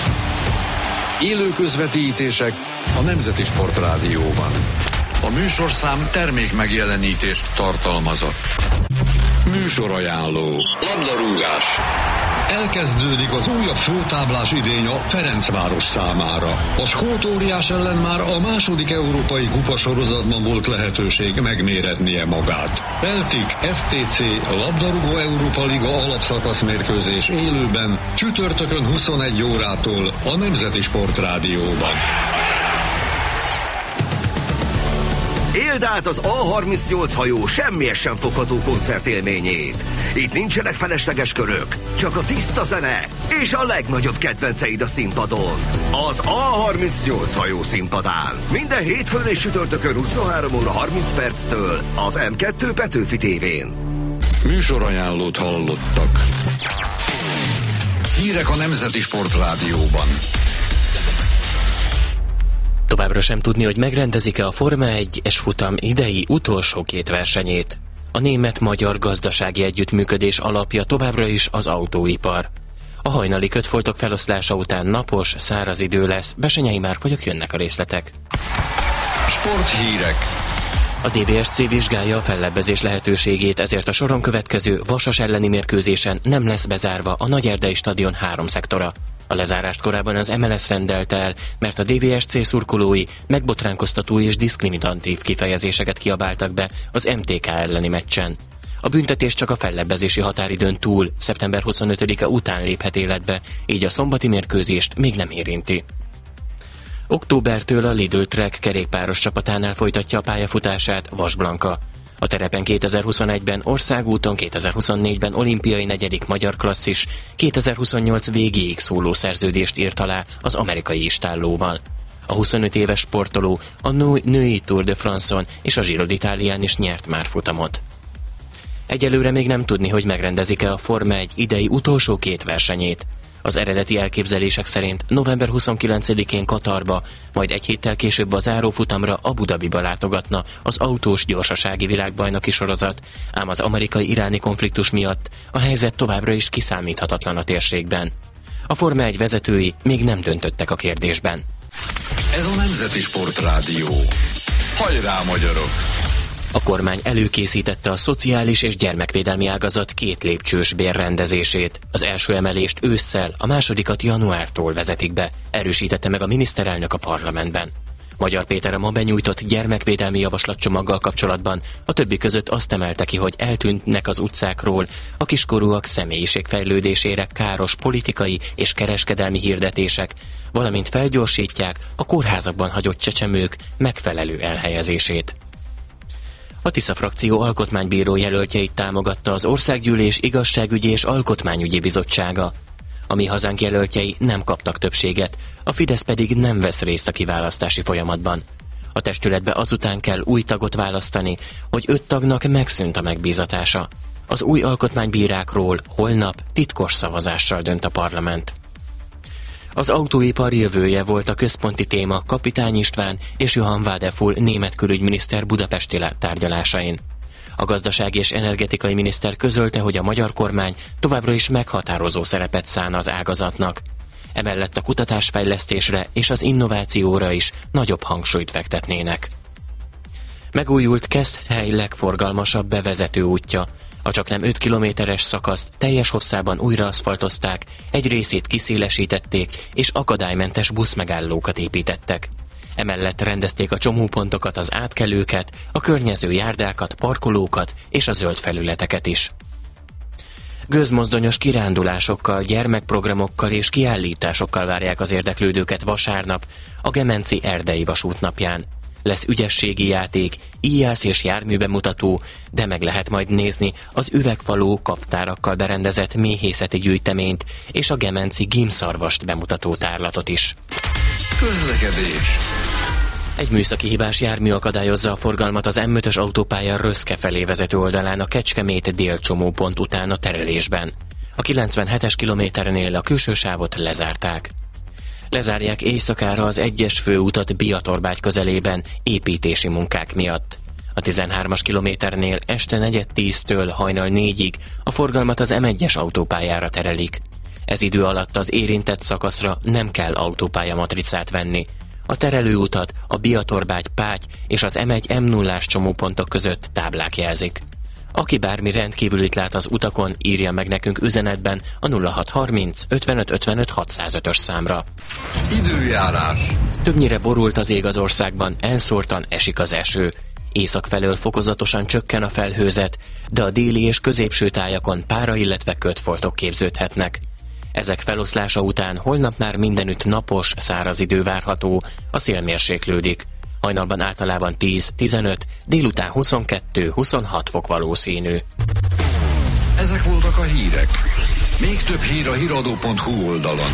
Élő közvetítések a Nemzeti Sportrádióban. A műsorszám termék megjelenítést tartalmazott. Műsorajánló. Labdarúgás. Elkezdődik az újabb főtáblás idény a Ferencváros számára. A skótóriás ellen már a második európai kupasorozatban volt lehetőség megméretnie magát. Celtic ef té cé labdarúgó Európa Liga alapszakasz mérkőzés élőben csütörtökön huszonegy órától a Nemzeti Sportrádióban. Éld át az á harmincnyolc hajó semmihez sem fogható koncertélményét. Itt nincsenek felesleges körök, csak a tiszta zene és a legnagyobb kedvenceid a színpadon. Az á harmincnyolc hajó színpadán. Minden hétfőn és csütörtökön huszonhárom óra harminc perctől az em kettő Petőfi tévén. Műsorajánlót hallottak. Hírek a Nemzeti Sportrádióban. Továbbra sem tudni, hogy megrendezik-e a Forma egyes futam idei utolsó két versenyét. A német-magyar gazdasági együttműködés alapja továbbra is az autóipar. A hajnali kötfoltok feloszlása után napos, száraz idő lesz. Besenyei Márk vagyok, jönnek a részletek. Sporthírek. A dé vé es cé vizsgálja a fellebbezés lehetőségét, ezért a soron következő Vasas elleni mérkőzésen nem lesz bezárva a Nagyerdei stadion három szektora. A lezárást korábban az em el es rendelte el, mert a dé vé es cé szurkolói megbotránkoztató és diszkriminatív kifejezéseket kiabáltak be az em té ká elleni meccsen. A büntetés csak a fellebbezési határidőn túl, szeptember huszonötödike után léphet életbe, így a szombati mérkőzést még nem érinti. Októbertől a Lidl Trek kerékpáros csapatánál folytatja a pályafutását Vas Blanka. A terepen kétezer-huszonegyben országúton, kétezer-huszonnégyben olimpiai negyedik magyar klasszis, kétezer-huszonnyolc végéig szóló szerződést írt alá az amerikai istállóval. A huszonöt éves sportoló a női Tour de France-on és a Giro d'Italián is nyert már futamot. Egyelőre még nem tudni, hogy megrendezik-e a Forma egy idei utolsó két versenyét. Az eredeti elképzelések szerint november huszonkilencedikén Katarba, majd egy héttel később a zárófutamra Abu Dhabiba látogatna az autós gyorsasági világbajnoki sorozat, ám az amerikai-iráni konfliktus miatt a helyzet továbbra is kiszámíthatatlan a térségben. A Forma egy vezetői még nem döntöttek a kérdésben. Ez a Nemzeti Sportrádió. Hajrá, magyarok! A kormány előkészítette a szociális és gyermekvédelmi ágazat két lépcsős bérrendezését. Az első emelést ősszel, a másodikat januártól vezetik be, erősítette meg a miniszterelnök a parlamentben. Magyar Péter a ma benyújtott gyermekvédelmi javaslatcsomaggal kapcsolatban a többi között azt emelte ki, hogy eltűnnek az utcákról a kiskorúak személyiségfejlődésére káros politikai és kereskedelmi hirdetések, valamint felgyorsítják a kórházakban hagyott csecsemők megfelelő elhelyezését. A Tisza frakció alkotmánybíró jelöltjeit támogatta az Országgyűlés Igazságügyi és Alkotmányügyi Bizottsága. A Mi Hazánk jelöltjei nem kaptak többséget, a Fidesz pedig nem vesz részt a kiválasztási folyamatban. A testületbe azután kell új tagot választani, hogy öt tagnak megszűnt a megbízatása. Az új alkotmánybírákról holnap titkos szavazással dönt a parlament. Az autóipar jövője volt a központi téma Kapitány István és Johann Wadefull német külügyminiszter budapesti tárgyalásain. A gazdasági és energetikai miniszter közölte, hogy a magyar kormány továbbra is meghatározó szerepet szán az ágazatnak. Emellett a kutatásfejlesztésre és az innovációra is nagyobb hangsúlyt fektetnének. Megújult Keszthely legforgalmasabb bevezető útja. A csaknem öt kilométeres szakaszt teljes hosszában újra aszfaltozták, egy részét kiszélesítették és akadálymentes buszmegállókat építettek. Emellett rendezték a csomópontokat, az átkelőket, a környező járdákat, parkolókat és a zöld felületeket is. Gőzmozdonyos kirándulásokkal, gyermekprogramokkal és kiállításokkal várják az érdeklődőket vasárnap a Gemenci Erdei Vasút napján. Lesz ügyességi játék, íjász és járműbemutató, de meg lehet majd nézni az üvegfalú kaptárakkal berendezett méhészeti gyűjteményt és a gemenci gímszarvast bemutató tárlatot is. Közlekedés. Egy műszaki hibás jármű akadályozza a forgalmat az M ötös autópálya Röszke felé vezető oldalán a Kecskemét délcsomópont után a terelésben. A kilencvenhetes kilométernél a külső sávot lezárták. Lezárják éjszakára az egyes főutat Biatorbágy közelében építési munkák miatt. A tizenhármas kilométernél este negyed tíztől hajnal négyig a forgalmat az M egyes autópályára terelik. Ez idő alatt az érintett szakaszra nem kell autópálya matricát venni. A terelőutat a Biatorbágy-Páty és az M egy M nullás csomópontok között táblák jelzik. Aki bármi rendkívülit lát az utakon, írja meg nekünk üzenetben a nulla hat harminc ötvenöt ötvenöt hatszázötös számra. Időjárás. Többnyire borult az ég az országban, elszórtan esik az eső. Észak felől fokozatosan csökken a felhőzet, de a déli és középső tájakon pára, illetve kötfoltok képződhetnek. Ezek feloszlása után holnap már mindenütt napos, száraz idő várható, a szél mérséklődik. Hajnalban általában tíz-tizenöt, délután huszonkettő-huszonhat fok valószínű. Ezek voltak a hírek. Még több hír a híradó pont hu oldalon.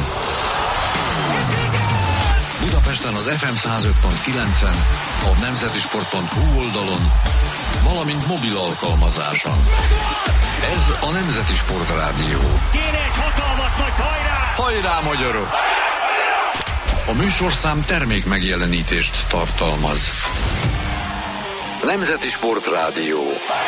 Budapesten az ef em száz öt pont kilencen, a nemzetisport pont hu oldalon, valamint mobil alkalmazáson. Ez a Nemzeti Sportrádió. Kéne egy hatalmas nagy hajrá! Hajrá, magyarok! A műsorszám termék megjelenítést tartalmaz. Nemzeti Sportrádió.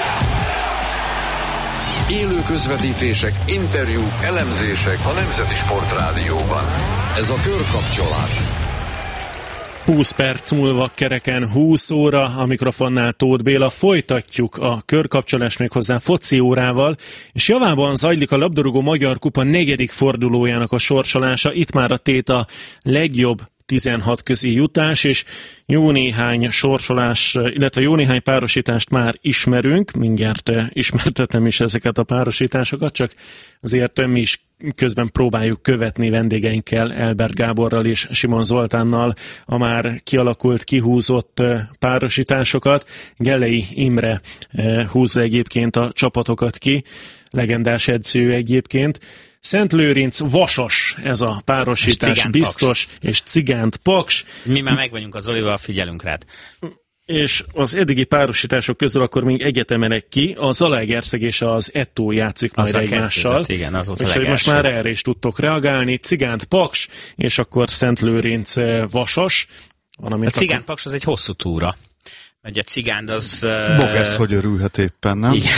Élő közvetítések, interjúk, elemzések a Nemzeti Sportrádióban. Ez a körkapcsolás. húsz perc múlva kereken húsz óra, a mikrofonnál Tóth Béla. Folytatjuk a körkapcsolást méghozzá foci órával, és javában zajlik a labdarúgó Magyar Kupa negyedik fordulójának a sorsolása. Itt már a tét a legjobb tizenhat közi jutás, és jó néhány sorsolás, illetve jó néhány párosítást már ismerünk, mindjárt ismertetem is ezeket a párosításokat, csak azért mi is közben próbáljuk követni vendégeinkkel, Elbert Gáborral és Simon Zoltánnal a már kialakult, kihúzott párosításokat. Gellei Imre húzza egyébként a csapatokat ki, legendás edző egyébként. Szentlőrinc Vasas, ez a párosítás, és biztos, és Cigánt Paks. Mi már meg vagyunk az Zolival, figyelünk rád. És az eddigi párosítások közül akkor még egyet emelek ki, a Zalaegerszeg és az Ettó játszik majd Azzal egymással. Igen, az volt a és hogy most már erre is tudtok reagálni. Cigánt Paks, és akkor Szentlőrinc Vasas. A Cigánt akkor... Paks az egy hosszú túra. Ugye Cigánd az... Bog, ez hogy örülhet éppen, nem? Igen.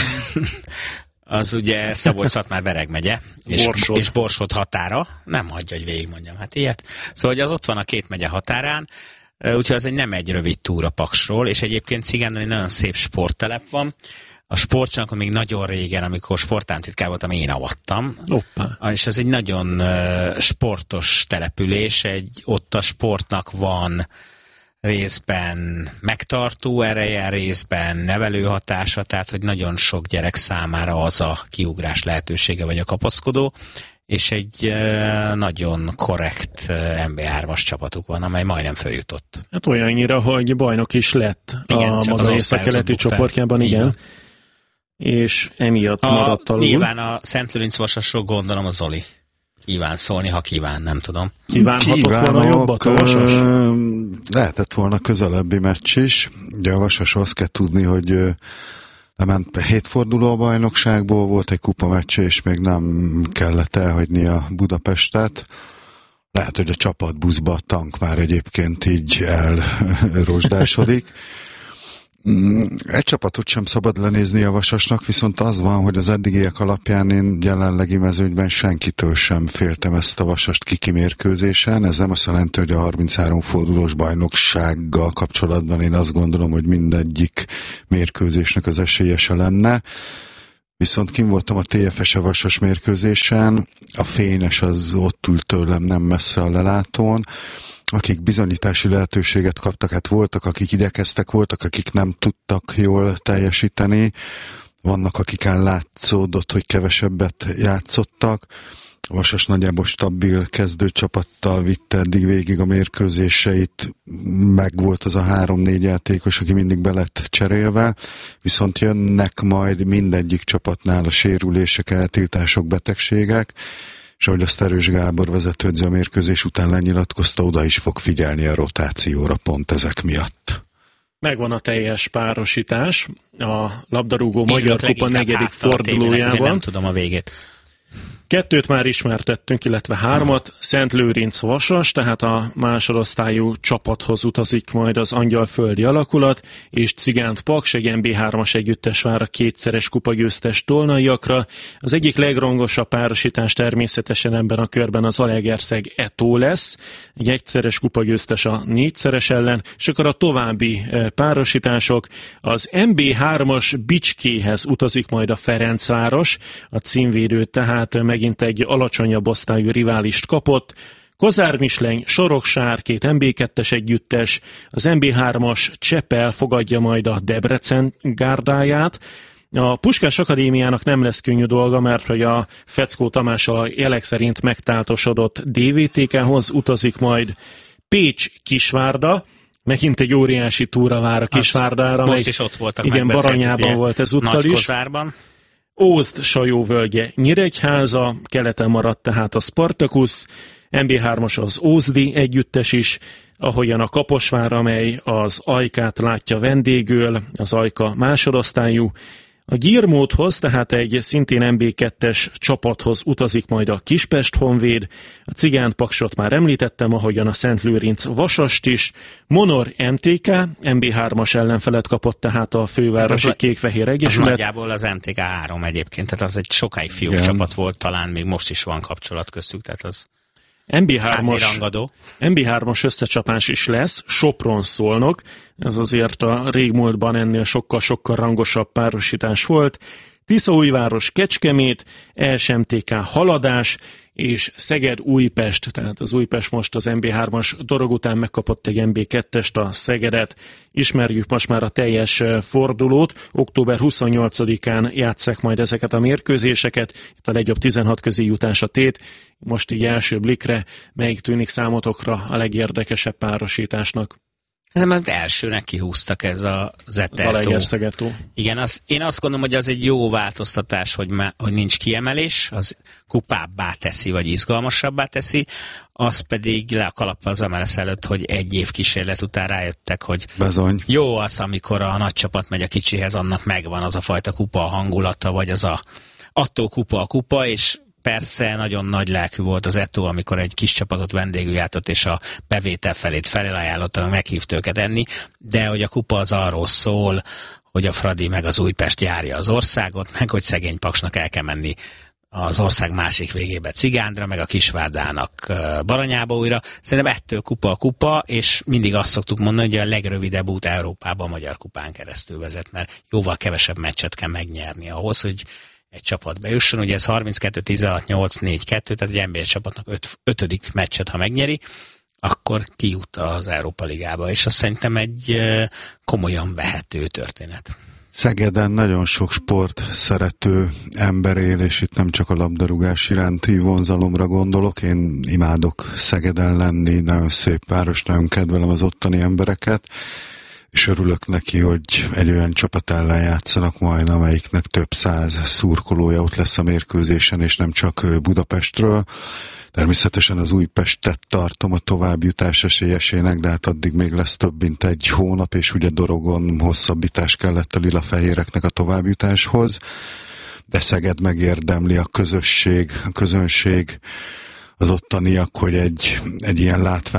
Az ugye Szabolcs-Szatmár-Bereg megye, és Borsod. és Borsod határa. Nem hagyja, hogy végigmondjam, hát ilyet. Szóval az ott van a két megye határán, úgyhogy az egy nem egy rövid túra Paksról, és egyébként Cigándon egy nagyon szép sporttelep van. A sportcsalakon még nagyon régen, amikor sportállamtitkár voltam, én avattam. Oppá. És ez egy nagyon uh, sportos település, egy, ott a sportnak van részben megtartó ereje, részben nevelő hatása, tehát hogy nagyon sok gyerek számára az a kiugrás lehetősége vagy a kapaszkodó, és egy uh, nagyon korrekt uh, em bé hármas csapatuk van, amely majdnem följutott. Hát olyannyira, hogy bajnok is lett igen, a maga észak-keleti csoportjában, igen. igen. És emiatt a, maradt alul. Nyilván a Szentlőrinc Vasasról gondolom a Zoli kíván szólni, ha kíván, nem tudom. Kívánhatott Kívánok, volna jobbat a Vasas? Lehetett volna közelebbi meccs is. Ugye a Vasas azt kell tudni, hogy lement hétforduló a bajnokságból, volt egy kupa meccse, és még nem kellett elhagyni a Budapestet. Lehet, hogy a csapatbuszba a tank már egyébként így elrosdásodik. Egy csapatot sem szabad lenézni a Vasasnak, viszont az van, hogy az eddigiek alapján én jelenlegi mezőnyben senkitől sem féltem ezt a Vasast kikimérkőzésen. Ez nem azt jelenti, hogy a harminchárom fordulós bajnoksággal kapcsolatban én azt gondolom, hogy mindegyik mérkőzésnek az esélyese lenne. Viszont kim voltam a té ef es-e Vasas mérkőzésen, a Fényes az ott ült tőlem nem messze a lelátón, akik bizonyítási lehetőséget kaptak, hát voltak, akik igyekeztek, voltak, akik nem tudtak jól teljesíteni, vannak, akiken látszódott, hogy kevesebbet játszottak. A Vasas nagyjából stabil kezdőcsapattal vitte eddig végig a mérkőzéseit, meg volt az a három-négy játékos, aki mindig be lett cserélve, viszont jönnek majd mindegyik csapatnál a sérülések, eltiltások, betegségek, és ahogy azt Erős Gábor vezetőedző a mérkőzés után lenyilatkozta, oda is fog figyelni a rotációra pont ezek miatt. Megvan a teljes párosítás a labdarúgó Magyar Kupa negyedik fordulójában. Nem tudom a végét. Kettőt már ismertettünk, illetve hármat. Szentlőrinc Vasas, tehát a másodosztályú csapathoz utazik majd az angyalföldi alakulat, és Cigánt Paks, egy em bé hármas együttes vár a kétszeres kupagyőztes tolnaiakra. Az egyik legrangosabb párosítás természetesen ebben a körben az Zalaegerszeg Ettó lesz, egy egyszeres kupagyőztes a négyszeres ellen, és akkor a további párosítások. Az em bé hármas Bicskéhez utazik majd a Ferencváros, a címvédő tehát megint egy alacsonyabb osztályú riválist kapott. Kozár Misleny, Soroksár, két em bé kettes együttes, az em bé hármas Csepel fogadja majd a Debrecen gárdáját. A Puskás Akadémiának nem lesz könnyű dolga, mert hogy a Feckó Tamás a jelek szerint megtáltosodott dé vé té ká-hoz utazik majd Pécs-Kisvárda. Megint egy óriási túra vár a Kisvárdára. Most is ott voltak. Igen, Baranyában volt ezúttal is. Nagykozárban. Ózd Sajóvölgye Nyíregyháza, keleten maradt tehát a Spartakusz, em bé hármas az Ózdi együttes is, ahogyan a Kaposvár, amely az Ajkát látja vendégül, az Ajka másodosztályú. A Gyirmóthoz, tehát egy szintén em bé kettes csapathoz utazik majd a Kispest Honvéd, a Cigánt Paksot már említettem, ahogyan a Szentlőrinc Vasast is, Monor em té ká, em bé hármas ellenfelet kapott tehát a fővárosi hát Kékfehér Egyesület. Nagyjából az em té ká három egyébként, tehát az egy sokáig fiúk igen. csapat volt, talán még most is van kapcsolat köztük, tehát az em bé hármas, em bé hármas összecsapás is lesz, Sopron-Szolnok, ez azért a régmúltban ennél sokkal-sokkal rangosabb párosítás volt. Tiszaújváros Kecskemét, es em té ká Haladás, és Szeged-Újpest, tehát az Újpest most az en bé hármas dorog után megkapott egy en bé kettest, a Szegedet. Ismerjük most már a teljes fordulót, október huszonnyolcadikán játsszák majd ezeket a mérkőzéseket, itt a legjobb tizenhat közé jutás a tét. Most így első blikre, melyik tűnik számotokra a legérdekesebb párosításnak? Ez már elsőnek kihúztak ez a Zetertó. Zalaegerszeg-tó. Igen, az, én azt gondolom, hogy az egy jó változtatás, hogy, má, hogy nincs kiemelés, az kupábbá teszi, vagy izgalmasabbá teszi, az pedig le a kalappal az em el es előtt, hogy egy év kísérlet után rájöttek, hogy Bezony. Jó az, amikor a nagy csapat megy a kicsihez, annak megvan az a fajta kupa hangulata, vagy az a attól kupa a kupa, és persze nagyon nagy lelkű volt az Etó, amikor egy kis csapatot vendégül játott, és a bevétel felét felajánlotta, meghívta őket enni, de hogy a kupa az arról szól, hogy a Fradi meg az Újpest járja az országot, meg hogy szegény Paksnak el kell menni az ország másik végébe Cigándra, meg a Kisvárdának Baranyába újra. Szerintem ettől kupa a kupa, és mindig azt szoktuk mondani, hogy a legrövidebb út Európában a Magyar Kupán keresztül vezet, mert jóval kevesebb meccset kell megnyerni ahhoz, hogy egy csapat bejusson. Ugye ez harminckettő tizenhat nyolc négy kettő, tehát egy en bé egy csapatnak öt, ötödik meccset, ha megnyeri, akkor kijut az Európa Ligába, és azt szerintem egy komolyan vehető történet. Szegeden nagyon sok sport szerető ember él, és itt nem csak a labdarúgás iránti vonzalomra gondolok. Én imádok Szegeden lenni, nagyon szép város, nagyon kedvelem az ottani embereket, és örülök neki, hogy egy olyan csapat ellen játszanak majd, amelyiknek több száz szurkolója ott lesz a mérkőzésen, és nem csak Budapestről. Természetesen az Újpestet tartom a továbbjutás esélyesének, de hát addig még lesz több mint egy hónap, és ugye Dorogon hosszabbítás kellett a lilafehéreknek a továbbjutáshoz. De Szeged megérdemli, a közösség, a közönség, az ottaniak, hogy egy, egy ilyen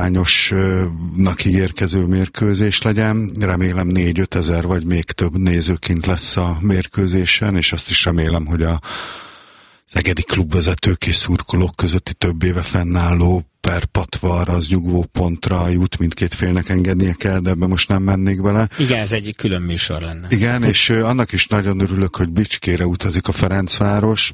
látványosnak ígérkező mérkőzés legyen. Remélem négy-öt ezer vagy még több nézőként lesz a mérkőzésen, és azt is remélem, hogy a szegedi klubvezetők és szurkolók közötti több éve fennálló per patvar az nyugvó pontra jut, mindkét félnek engednie kell, de ebbe most nem mennék bele. Igen, ez egy külön műsor lenne. Igen, és annak is nagyon örülök, hogy Bicskére utazik a Ferencváros.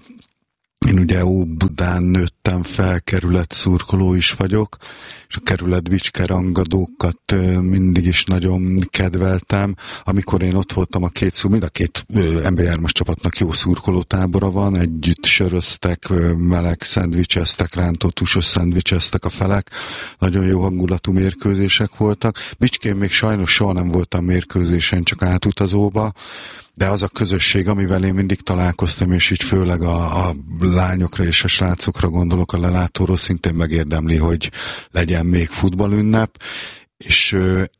Én ugye Óbudán nőttem fel, kerület szurkoló is vagyok, és a kerület Bicske rangadókat mindig is nagyon kedveltem. Amikor én ott voltam a két szó, mind a két en bé hármas csapatnak jó szurkoló tábora van, együtt söröztek, meleg szendvicseztek, rántott húsos szendvicseztek a felek. Nagyon jó hangulatú mérkőzések voltak. Bicskén még sajnos soha nem voltam mérkőzésen, csak átutazóba, de az a közösség, amivel én mindig találkoztam, és így főleg a, a lányokra és a srácokra gondolok, a lelátóról szintén megérdemli, hogy legyen még futballünnep, és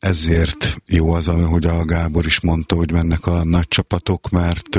ezért jó az, ahogy a Gábor is mondta, hogy mennek a nagy csapatok, mert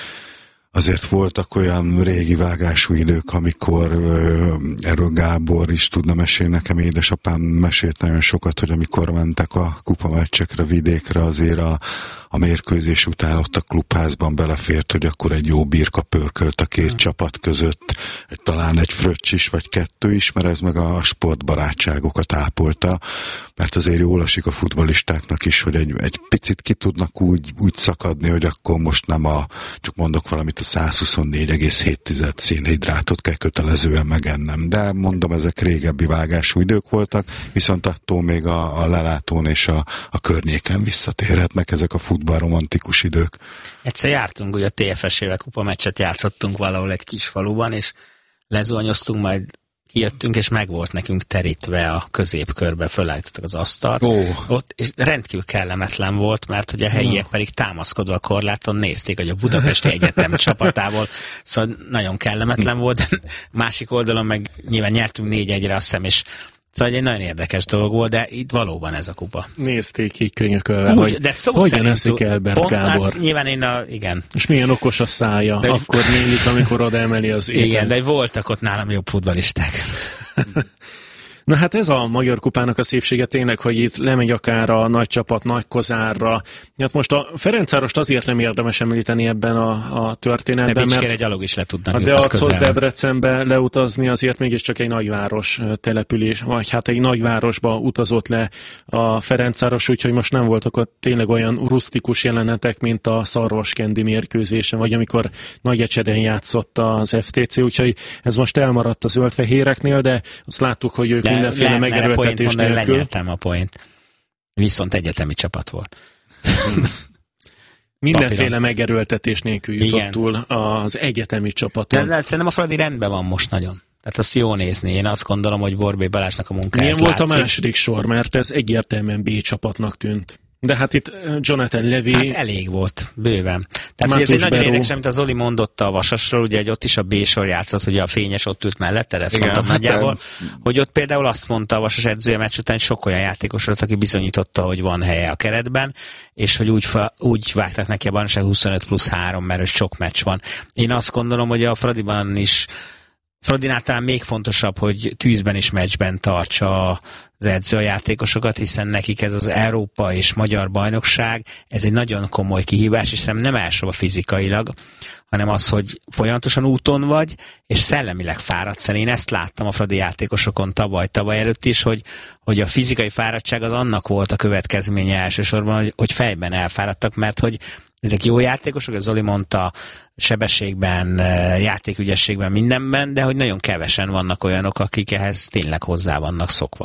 azért voltak olyan régi vágású idők, amikor uh, erről Gábor is tudna mesélni, nekem édesapám mesélt nagyon sokat, hogy amikor mentek a kupameccsekre, vidékre, azért a, a mérkőzés után ott a klubházban belefért, hogy akkor egy jó birka pörkölt a két csapat között, egy, talán egy fröccs is, vagy kettő is, mert ez meg a sportbarátságokat ápolta, mert azért jól esik a futballistáknak is, hogy egy, egy picit ki tudnak úgy, úgy szakadni, hogy akkor most nem a, csak mondok valamit, a száz huszonnégy egész hét szénhidrátot kell kötelezően megennem. De mondom, ezek régebbi vágású idők voltak, viszont attól még a, a lelátón és a, a környéken visszatérhetnek ezek a futballromantikus idők. Egyszer jártunk, ugye a té ef es-ével kupameccset játszottunk valahol egy kis faluban, és lezuhanyoztunk, majd kijöttünk, és meg volt nekünk terítve a középkörbe, fölállítottak az asztalt. Oh. Ott, és rendkívül kellemetlen volt, mert hogy a helyiek pedig támaszkodva a korláton nézték, hogy a Budapesti Egyetem csapatából, szóval nagyon kellemetlen volt. Másik oldalon meg nyilván nyertünk négy egyre, azt hiszem, és szóval egy nagyon érdekes dolog volt, de itt valóban ez a kupa. Nézték így könyökölve, Úgy, hogy de szó hogyan eszik Elbert Gábor. Az, nyilván én a, igen. És milyen okos a szája, de akkor nyílik, amikor oda emeli az étel. Igen, de voltak ott nálam jobb futballisták. Na hát ez a Magyar Kupának a szépsége tényleg, hogy itt lemegy akár a nagy csapat, nagy kozárra. Hát most a Ferencvárost azért nem érdemes említeni ebben a, a történetben, mert egy gyalog is le tudnak a Deachoz Debrecenbe leutazni azért mégiscsak egy nagyváros település, vagy hát egy nagyvárosba utazott le a Ferencváros, úgyhogy most nem voltak ott tényleg olyan rusztikus jelenetek, mint a Szarvaskendi mérkőzésen, vagy amikor Nagyecseden játszott az ef té cé, úgyhogy ez most elmaradt a zöldfehéreknél, de azt láttuk, hogy ők mindenféle megerőltetés nélkül. Lenyertem a point. Viszont egyetemi csapat volt. Mindenféle Papíron. Megerőltetés nélkül jutott túl az egyetemi csapaton. De, de szerintem a Fradi rendben van most nagyon. Tehát azt jó nézni. Én azt gondolom, hogy Borbély Balázsnak a munkája. Milyen volt látszik. A második sor, mert ez egyértelműen B csapatnak tűnt. De hát itt Jonathan Levy... Hát elég volt, bőven. Tehát ez egy nagyon érdekes, amit az Zoli mondotta a Vasasról, ugye, hogy ott is a B-sor játszott, ugye a Fényes ott ült mellette, de ezt igen, mondtam hát nagyjából, de... hogy ott például azt mondta a Vasas edzője meccs után, hogy sok olyan játékos volt, aki bizonyította, hogy van helye a keretben, és hogy úgy, úgy vágták neki a bajnokság huszonöt plusz három, mert sok meccs van. Én azt gondolom, hogy a Fradiban is Fradinál talán még fontosabb, hogy tűzben és meccsben tartsa az edző a játékosokat, hiszen nekik ez az Európa és Magyar Bajnokság, ez egy nagyon komoly kihívás, és szerintem nem elsőbb fizikailag, hanem az, hogy folyamatosan úton vagy, és szellemileg fáradsz. Én ezt láttam a Fradi játékosokon tavaly, tavaly előtt is, hogy, hogy a fizikai fáradtság az annak volt a következménye elsősorban, hogy, hogy fejben elfáradtak, mert hogy ezek jó játékosok, ez Zoli mondta, sebességben, játékügyességben, mindenben, de hogy nagyon kevesen vannak olyanok, akik ehhez tényleg hozzá vannak szokva.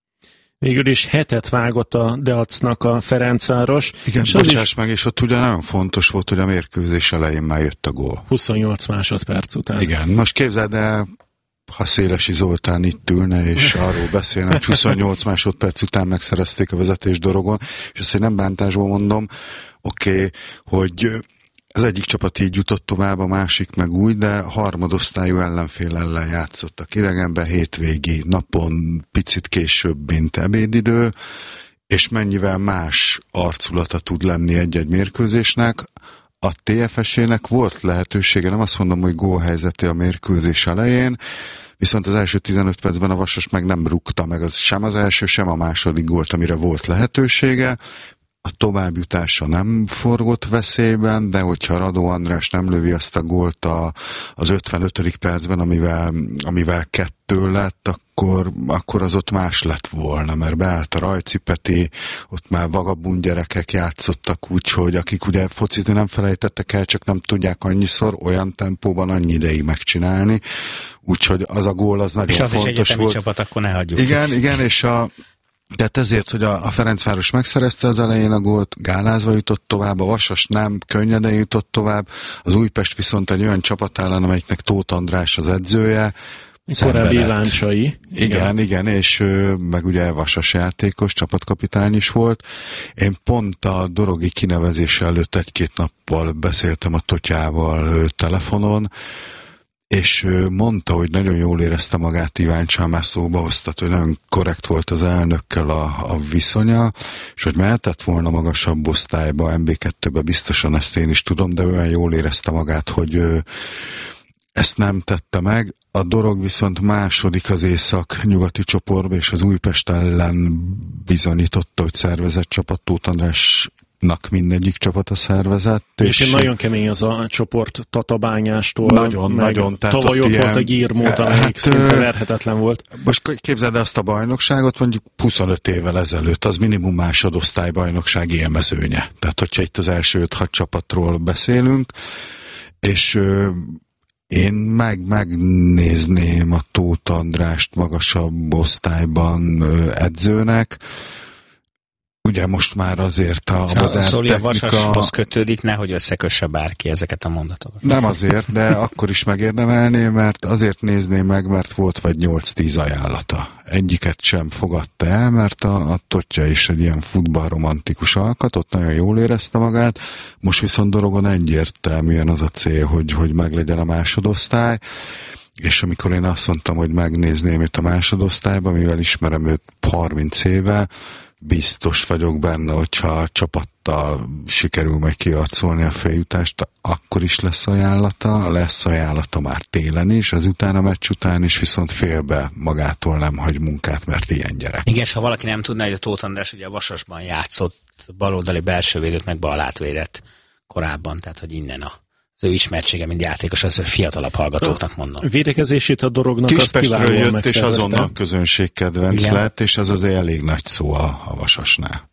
Végül is hetet vágott a Deacnak a Ferencváros. Igen, és bocsáss is... meg, és ott ugye nagyon fontos volt, hogy a mérkőzés elején már jött a gól. huszonnyolc másodperc után. Igen, most képzeld el, ha Szélesi Zoltán itt ülne, és arról beszélne, hogy huszonnyolc másodperc után megszerezték a vezetés Dorogon, és ezt én nem bántásból mondom, oké, okay, hogy az egyik csapat így jutott tovább, a másik meg úgy, de harmadosztályú ellenfél ellen játszottak idegenben hétvégi napon, picit később, mint ebédidő, és mennyivel más arculata tud lenni egy-egy mérkőzésnek. A té ef es-ének volt lehetősége, nem azt mondom, hogy gólhelyzete a mérkőzés elején, viszont az első tizenöt percben a Vasas meg nem rúgta meg az, sem az első, sem a második gólt, amire volt lehetősége. A továbbjutása nem forgott veszélyben, de hogyha Radó András nem lövi azt a gólt a, az ötvenötödik percben, amivel, amivel kettő lett, akkor, akkor az ott más lett volna, mert beállt a Rajci Peti, ott már vagabund gyerekek játszottak úgy, hogy akik ugye focizni nem felejtettek el, csak nem tudják annyiszor, olyan tempóban annyi ideig megcsinálni, úgyhogy az a gól az nagyon és az fontos is volt. Csapat, akkor ne hagyjuk. Igen, igen, és a Tehát ezért, hogy a, a Ferencváros megszerezte az elején a gólt, gálázva jutott tovább, a Vasas nem, könnyeden jutott tovább, az Újpest viszont egy olyan csapat ellen, amelyiknek Tóth András az edzője, korábbi Láncsai. Igen, igen, igen, és ő, meg ugye Vasas játékos, csapatkapitány is volt. Én pont a Dorogi kinevezése előtt egy-két nappal beszéltem a Totyával ő, telefonon, és ő mondta, hogy nagyon jól érezte magát Iváncsán, már szóba hoztat, hogy nagyon korrekt volt az elnökkel a, a viszonya, és hogy mehetett volna magasabb osztályba, em bé kettőbe biztosan, ezt én is tudom, de olyan jól érezte magát, hogy ő ezt nem tette meg. A Dorog viszont második az észak-nyugati csoportba, és az Újpest ellen bizonyította, hogy szervezett csapat. Tóth Andrásnak mindegyik csapat a szervezett. És, és nagyon kemény az a csoport Tatabányástól. Nagyon, nagyon. Tavaly ott ilyen, volt a Gírmót, amelyik hát, szinte verhetetlen volt. Most képzeld azt a bajnokságot, mondjuk huszonöt évvel ezelőtt, az minimum másodosztály bajnokság élmezőnye. Tehát, hogyha itt az első öt-hat csapatról beszélünk, és én meg megnézném a Tóth Andrást magasabb osztályban edzőnek. Ugye most már azért a modern technika... Szóli a Vasashoz kötődik, nehogy összekösse bárki ezeket a mondatokat. Nem azért, de akkor is megérdemelné, mert azért nézném meg, mert volt vagy nyolc-tíz ajánlata. Egyiket sem fogadta el, mert a, a Totya is egy ilyen futballromantikus alkat, ott nagyon jól érezte magát. Most viszont Dorogon egyértelműen az a cél, hogy, hogy meglegyen a másodosztály, és amikor én azt mondtam, hogy megnézném őt a másodosztályban, mivel ismerem őt harminc éve, biztos vagyok benne, hogyha a csapat csapattal sikerül majd kiarcolni a feljutást, akkor is lesz ajánlata, lesz ajánlata már télen is, azután a meccs után is, viszont félbe magától nem hagy munkát, mert ilyen gyerek. Igen, és ha valaki nem tudná, hogy a Tóth András ugye a Vasasban játszott, baloldali belsővédőt, meg ballát védett korábban, tehát hogy innen a az ő ismertsége, mint játékos, az fiatalabb hallgatóknak mondom. Védekezését a Dorognak azt kiválóan jött, megszervezte. És azonnal közönségkedvenc Igen. lett, és ez azért elég nagy szó a, a Vasasnál.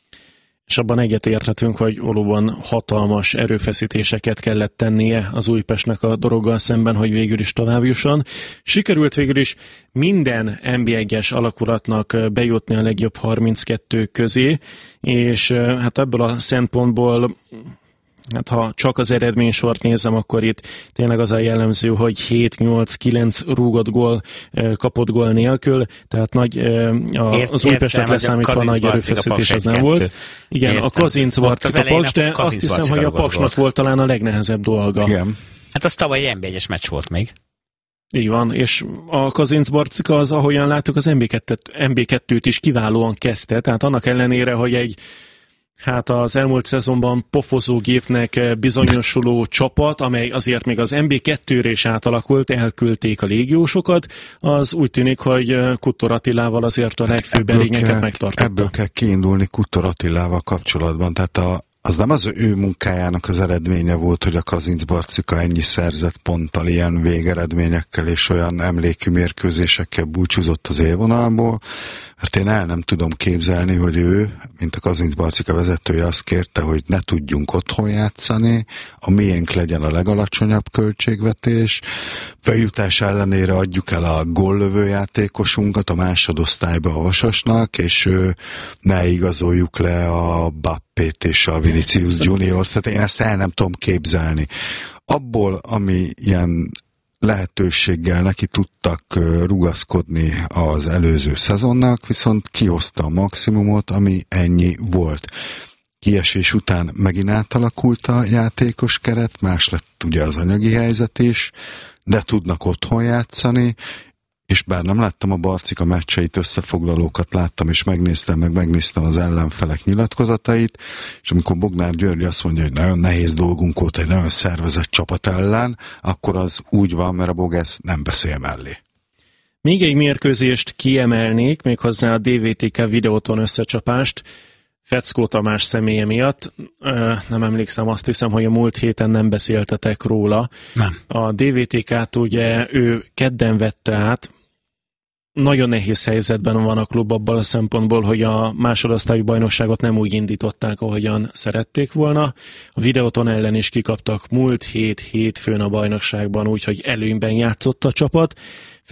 És abban egyetérthetünk, hogy valóban hatalmas erőfeszítéseket kellett tennie az Újpestnek a Doroggal szemben, hogy végül is tovább jusson. Sikerült végül is minden en bé egyes alakulatnak bejutni a legjobb harminckettő közé, és hát ebből a szempontból, hát ha csak az eredménysort nézem, akkor itt tényleg az a jellemző, hogy hét nyolc kilenc rúgott gól, kapott gól nélkül, tehát nagy, az Újpestet leszámítva nagy erőfeszítés az nem volt. Igen, értem. A Kazinc Barcik a Paks, de azt hiszem, hogy a Paksnak volt talán a legnehezebb dolga. Igen. Hát az tavaly en bé egyes meccs volt még. Így van, és a Kazinc Barcika az, ahogyan láttuk, az en bé kettőt is kiválóan kezdte, tehát annak ellenére, hogy egy hát az elmúlt szezonban pofozógépnek bizonyosuló csapat, amely azért még az en bé kettőre is átalakult, elküldték a légiósokat, az úgy tűnik, hogy Kuttor Attilával azért a legfőbb elégeket megtartotta. Ebből kell kiindulni Kuttor Attilával kapcsolatban, tehát a az nem az ő munkájának az eredménye volt, hogy a Kazinc Barcika ennyi szerzett ponttal, ilyen végeredményekkel és olyan emlékű mérkőzésekkel búcsúzott az élvonalból, mert én el nem tudom képzelni, hogy ő, mint a Kazinc Barcika vezetője azt kérte, hogy ne tudjunk otthon játszani, a miénk legyen a legalacsonyabb költségvetés, feljutás ellenére adjuk el a góllövő játékosunkat a másodosztályba a Vasasnak, és ne igazoljuk le a Bappét és a Vinicius Junior, tehát én ezt el nem tudom képzelni. Abból, ami ilyen lehetőséggel neki tudtak rugaszkodni az előző szezonnak, viszont kihozta a maximumot, ami ennyi volt. Kiesés után megint átalakult a játékos keret, más lett ugye az anyagi helyzet is, de tudnak otthon játszani, és bár nem láttam a Barcika meccseit, összefoglalókat láttam, és megnéztem, meg megnéztem az ellenfelek nyilatkozatait, és amikor Bognár György azt mondja, hogy nagyon nehéz dolgunk volt egy nagyon szervezett csapat ellen, akkor az úgy van, mert a Bogász nem beszél mellé. Még egy mérkőzést kiemelnék, méghozzá a dé vé té ká videóton összecsapást, Feckó Tamás személye miatt. Nem emlékszem, azt hiszem, hogy a múlt héten nem beszéltetek róla. Nem. A dé vé té ká-t ugye ő kedden vette át, nagyon nehéz helyzetben van a klub abban a szempontból, hogy a másodosztályú bajnokságot nem úgy indították, ahogyan szerették volna. A Videoton ellen is kikaptak múlt hét hétfőn a bajnokságban, úgyhogy előnyben játszott a csapat.